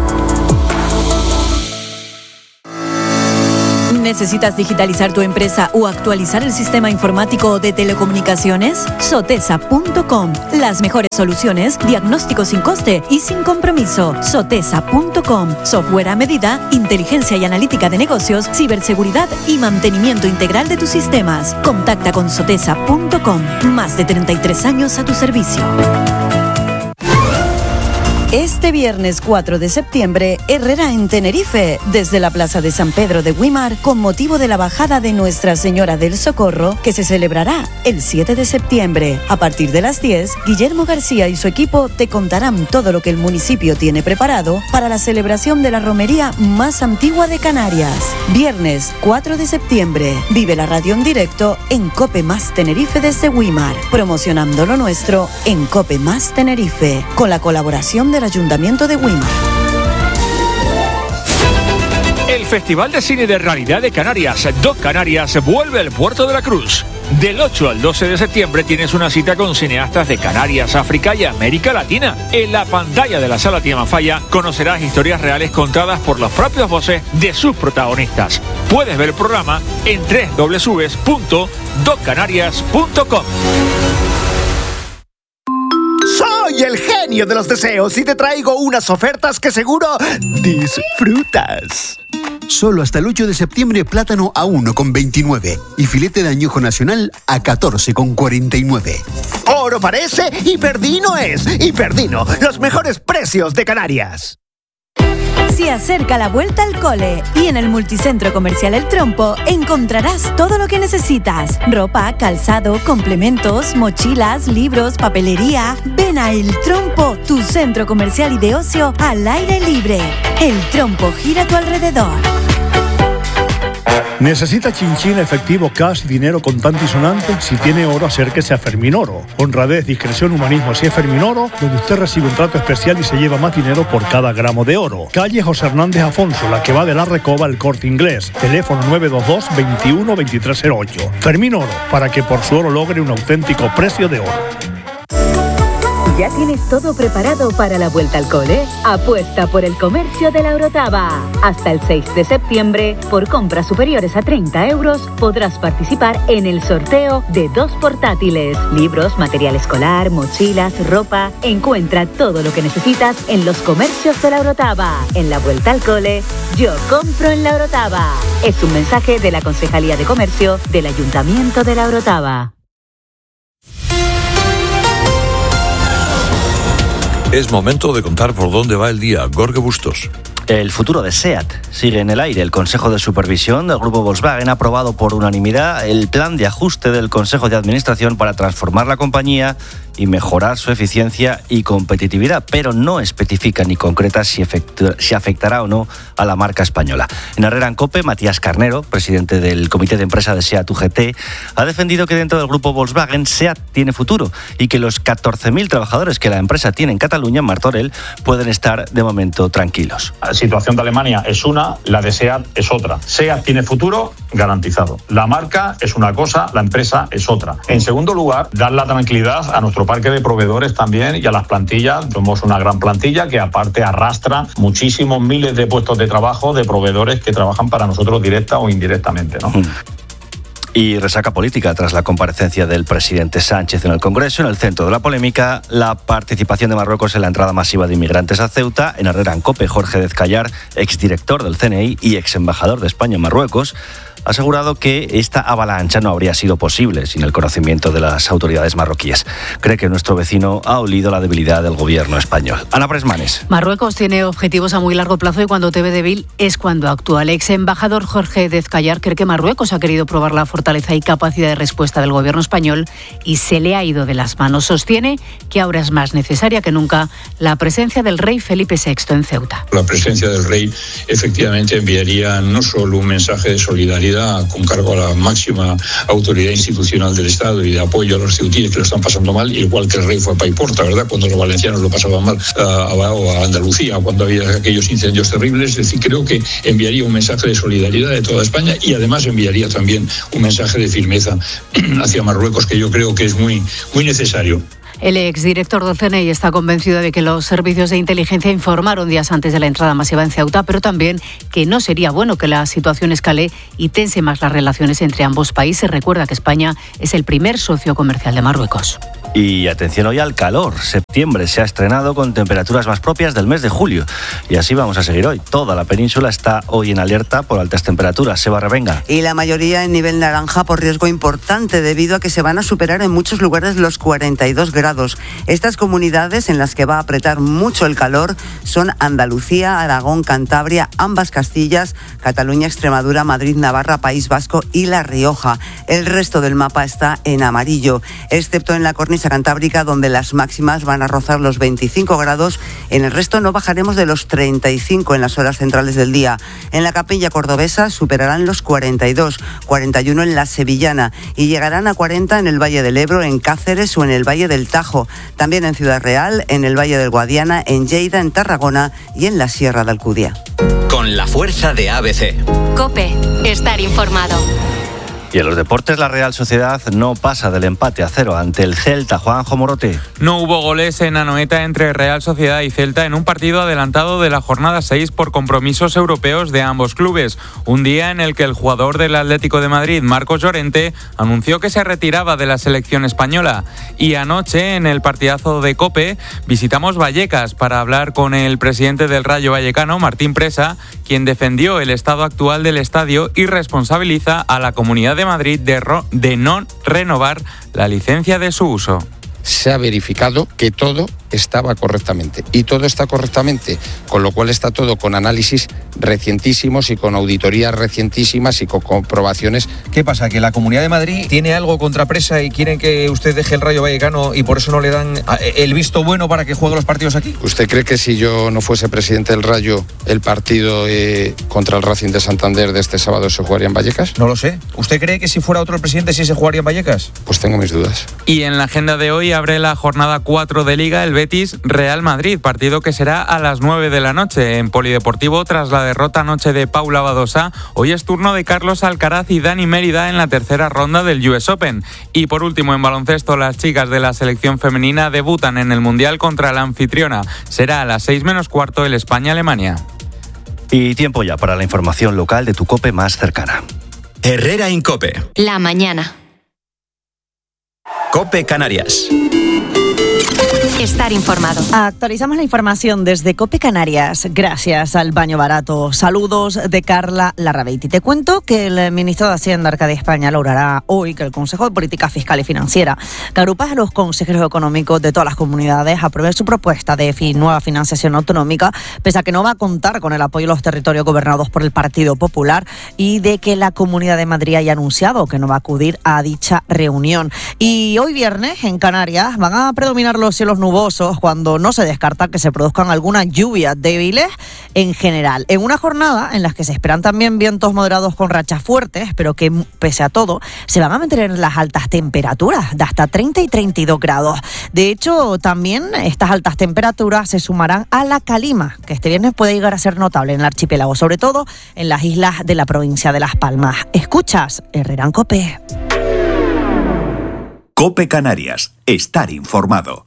¿Necesitas digitalizar tu empresa o actualizar el sistema informático de telecomunicaciones? Sotesa.com. Las mejores soluciones, diagnóstico sin coste y sin compromiso. Sotesa.com. Software a medida, inteligencia y analítica de negocios, ciberseguridad y mantenimiento integral de tus sistemas. Contacta con Sotesa.com. Más de 33 años a tu servicio. Este viernes 4 de septiembre, Herrera en Tenerife, desde la Plaza de San Pedro de Güímar, con motivo de la bajada de Nuestra Señora del Socorro, que se celebrará el 7 de septiembre. A partir de las 10, Guillermo García y su equipo te contarán todo lo que el municipio tiene preparado para la celebración de la romería más antigua de Canarias. Viernes 4 de septiembre, vive la radio en directo en Cope Más Tenerife desde Güímar, promocionando lo nuestro en Cope Más Tenerife, con la colaboración del Ayuntamiento de Güímar. El Festival de Cine de Realidad de Canarias, Doc Canarias, vuelve al Puerto de la Cruz. Del 8 al 12 de septiembre tienes una cita con cineastas de Canarias, África y América Latina. En la pantalla de la Sala Tiamafaya conocerás historias reales contadas por las propias voces de sus protagonistas. Puedes ver el programa en www.doccanarias.com. Soy el genio de los deseos y te traigo unas ofertas que seguro disfrutas. Solo hasta el 8 de septiembre plátano a 1,29 y filete de añojo nacional a 14,49. Oro parece y Perdino es. Y Perdino, los mejores precios de Canarias. Se acerca la vuelta al cole y en el multicentro comercial El Trompo encontrarás todo lo que necesitas. Ropa, calzado, complementos, mochilas, libros, papelería. Ven a El Trompo, tu centro comercial y de ocio al aire libre. El Trompo gira a tu alrededor. ¿Necesita chinchín, efectivo, cash, dinero contante y sonante? Si tiene oro, acérquese a Fermín Oro. Honradez, discreción, humanismo, si es Fermín Oro, donde usted recibe un trato especial y se lleva más dinero por cada gramo de oro. Calle José Hernández Afonso, la que va de la Recoba al Corte Inglés. Teléfono 922 21 2308. Fermín Oro, para que por su oro logre un auténtico precio de oro. ¿Ya tienes todo preparado para la vuelta al cole? Apuesta por el comercio de La Orotava. Hasta el 6 de septiembre, por compras superiores a 30 euros, podrás participar en el sorteo de 2 portátiles, libros, material escolar, mochilas, ropa. Encuentra todo lo que necesitas en los comercios de La Orotava. En la vuelta al cole, yo compro en La Orotava. Es un mensaje de la Concejalía de Comercio del Ayuntamiento de La Orotava. Es momento de contar por dónde va el día. Gorge Bustos. El futuro de SEAT sigue en el aire. El Consejo de Supervisión del Grupo Volkswagen ha aprobado por unanimidad el plan de ajuste del Consejo de Administración para transformar la compañía y mejorar su eficiencia y competitividad, pero no especifica ni concreta si afectará o no a la marca española. En Herrera en COPE, Matías Carnero, presidente del Comité de Empresa de SEAT UGT, ha defendido que dentro del Grupo Volkswagen SEAT tiene futuro y que los 14.000 trabajadores que la empresa tiene en Cataluña, en Martorell, pueden estar de momento tranquilos. La situación de Alemania es una, la de SEAT es otra. SEAT tiene futuro garantizado. La marca es una cosa, la empresa es otra. En segundo lugar, dar la tranquilidad a nuestro parque de proveedores también y a las plantillas. Somos una gran plantilla que aparte arrastra muchísimos miles de puestos de trabajo de proveedores que trabajan para nosotros directa o indirectamente, ¿no? Y resaca política tras la comparecencia del presidente Sánchez en el Congreso. En el centro de la polémica, la participación de Marruecos en la entrada masiva de inmigrantes a Ceuta. En Herrera en COPE, Jorge Dezcayar, exdirector del CNI y exembajador de España en Marruecos, ha asegurado que esta avalancha no habría sido posible sin el conocimiento de las autoridades marroquíes. Cree que nuestro vecino ha olido la debilidad del gobierno español. Ana Presmanes. Marruecos tiene objetivos a muy largo plazo y cuando te ve débil es cuando actúa. El ex embajador Jorge Dezcayar cree que Marruecos ha querido probar la fortaleza y capacidad de respuesta del gobierno español y se le ha ido de las manos. Sostiene que ahora es más necesaria que nunca la presencia del rey Felipe VI en Ceuta. La presencia del rey efectivamente enviaría no solo un mensaje de solidaridad con cargo a la máxima autoridad institucional del Estado y de apoyo a los ceutíes que lo están pasando mal, igual que el rey fue a Paiporta, ¿verdad?, cuando los valencianos lo pasaban mal, o a Andalucía, cuando había aquellos incendios terribles. Es decir, creo que enviaría un mensaje de solidaridad de toda España y además enviaría también un mensaje de firmeza hacia Marruecos, que yo creo que es muy, muy necesario. El exdirector del CNI está convencido de que los servicios de inteligencia informaron días antes de la entrada masiva en Ceuta, pero también que no sería bueno que la situación escale y tense más las relaciones entre ambos países. Recuerda que España es el primer socio comercial de Marruecos. Y atención hoy al calor. Septiembre se ha estrenado con temperaturas más propias del mes de julio. Y así vamos a seguir hoy. Toda la península está hoy en alerta por altas temperaturas. Seba Revenga. Y la mayoría en nivel naranja por riesgo importante debido a que se van a superar en muchos lugares los 42 grados. Estas comunidades en las que va a apretar mucho el calor son Andalucía, Aragón, Cantabria, ambas Castillas, Cataluña, Extremadura, Madrid, Navarra, País Vasco y La Rioja. El resto del mapa está en amarillo, excepto en la cornisa cantábrica, donde las máximas van a rozar los 25 grados. En el resto no bajaremos de los 35 en las horas centrales del día. En la capilla cordobesa superarán los 42, 41 en la sevillana y llegarán a 40 en el Valle del Ebro, en Cáceres o en el Valle del Tajo. También en Ciudad Real, en el Valle del Guadiana, en Lleida, en Tarragona y en la Sierra de Alcudia. Con la fuerza de ABC. COPE. Estar informado. Y en los deportes, la Real Sociedad no pasa del empate a 0 ante el Celta. Juanjo Morote. No hubo goles en Anoeta entre Real Sociedad y Celta en un partido adelantado de la jornada 6 por compromisos europeos de ambos clubes. Un día en el que el jugador del Atlético de Madrid, Marcos Llorente, anunció que se retiraba de la selección española. Y anoche, en el partidazo de COPE, visitamos Vallecas para hablar con el presidente del Rayo Vallecano, Martín Presa, quien defendió el estado actual del estadio y responsabiliza a la Comunidad de Madrid de no renovar la licencia de su uso. Se ha verificado que todo estaba correctamente y todo está correctamente, con lo cual está todo con análisis recientísimos y con auditorías recientísimas y con comprobaciones. ¿Qué pasa? ¿Que la Comunidad de Madrid tiene algo contra Presa y quieren que usted deje el Rayo Vallecano y por eso no le dan el visto bueno para que juegue los partidos aquí? ¿Usted cree que si yo no fuese presidente del Rayo, el partido contra el Racing de Santander de este sábado se jugaría en Vallecas? No lo sé. ¿Usted cree que si fuera otro presidente sí se jugaría en Vallecas? Pues tengo mis dudas. Y en la agenda de hoy abre la jornada 4 de Liga el Betis Real Madrid, partido que será a las 9 de la noche en Polideportivo tras la derrota anoche de Paula Badosa. Hoy es turno de Carlos Alcaraz y Dani Mérida en la tercera ronda del US Open. Y por último, en baloncesto, las chicas de la selección femenina debutan en el Mundial contra la anfitriona. Será a las 6 menos cuarto el España-Alemania. Y tiempo ya para la información local de tu COPE más cercana. Herrera en COPE. La mañana. COPE Canarias. Estar informado. Actualizamos la información desde COPE Canarias, gracias al Baño Barato. Saludos de Carla Larrabeiti. Te cuento que el ministro de Hacienda, Arcadia España, logrará hoy que el Consejo de Política Fiscal y Financiera, que agrupa a los consejeros económicos de todas las comunidades, apruebe su propuesta de nueva financiación autonómica, pese a que no va a contar con el apoyo de los territorios gobernados por el Partido Popular y de que la Comunidad de Madrid haya anunciado que no va a acudir a dicha reunión. Y hoy viernes, en Canarias, van a predominar los cielos nubosos cuando no se descarta que se produzcan algunas lluvias débiles en general. En una jornada en la que se esperan también vientos moderados con rachas fuertes, pero que pese a todo se van a mantener las altas temperaturas de hasta 30 y 32 grados. De hecho, también estas altas temperaturas se sumarán a la calima, que este viernes puede llegar a ser notable en el archipiélago, sobre todo en las islas de la provincia de Las Palmas. Escuchas Herrera en COPE. COPE Canarias. Estar informado.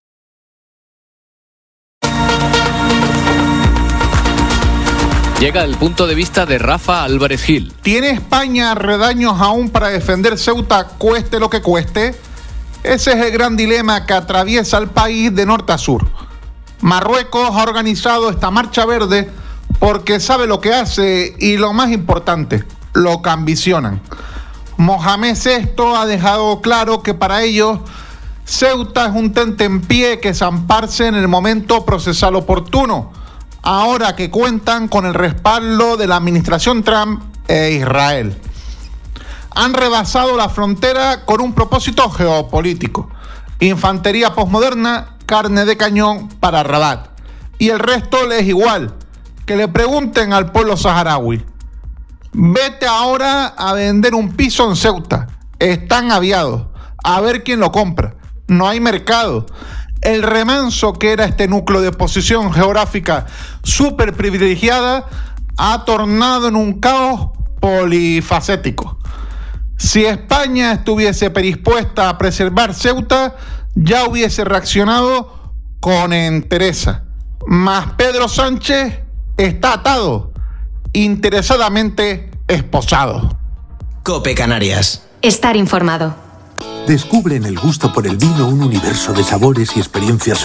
Llega el punto de vista de Rafa Álvarez Gil. ¿Tiene España redaños aún para defender Ceuta, cueste lo que cueste? Ese es el gran dilema que atraviesa el país de norte a sur. Marruecos ha organizado esta marcha verde porque sabe lo que hace y lo más importante, lo que ambicionan. Mohamed VI ha dejado claro que para ellos Ceuta es un tentempié que zamparse en el momento procesal oportuno, ahora que cuentan con el respaldo de la administración Trump e Israel. Han rebasado la frontera con un propósito geopolítico: infantería posmoderna, carne de cañón para Rabat. Y el resto les es igual. Que le pregunten al pueblo saharaui: vete ahora a vender un piso en Ceuta. Están aviados. A ver quién lo compra. No hay mercado. El remanso que era este núcleo de posición geográfica súper privilegiada ha tornado en un caos polifacético. Si España estuviese predispuesta a preservar Ceuta, ya hubiese reaccionado con entereza. Mas Pedro Sánchez está atado, interesadamente esposado. COPE Canarias. Estar informado. Descubre en el gusto por el vino un universo de sabores y experiencias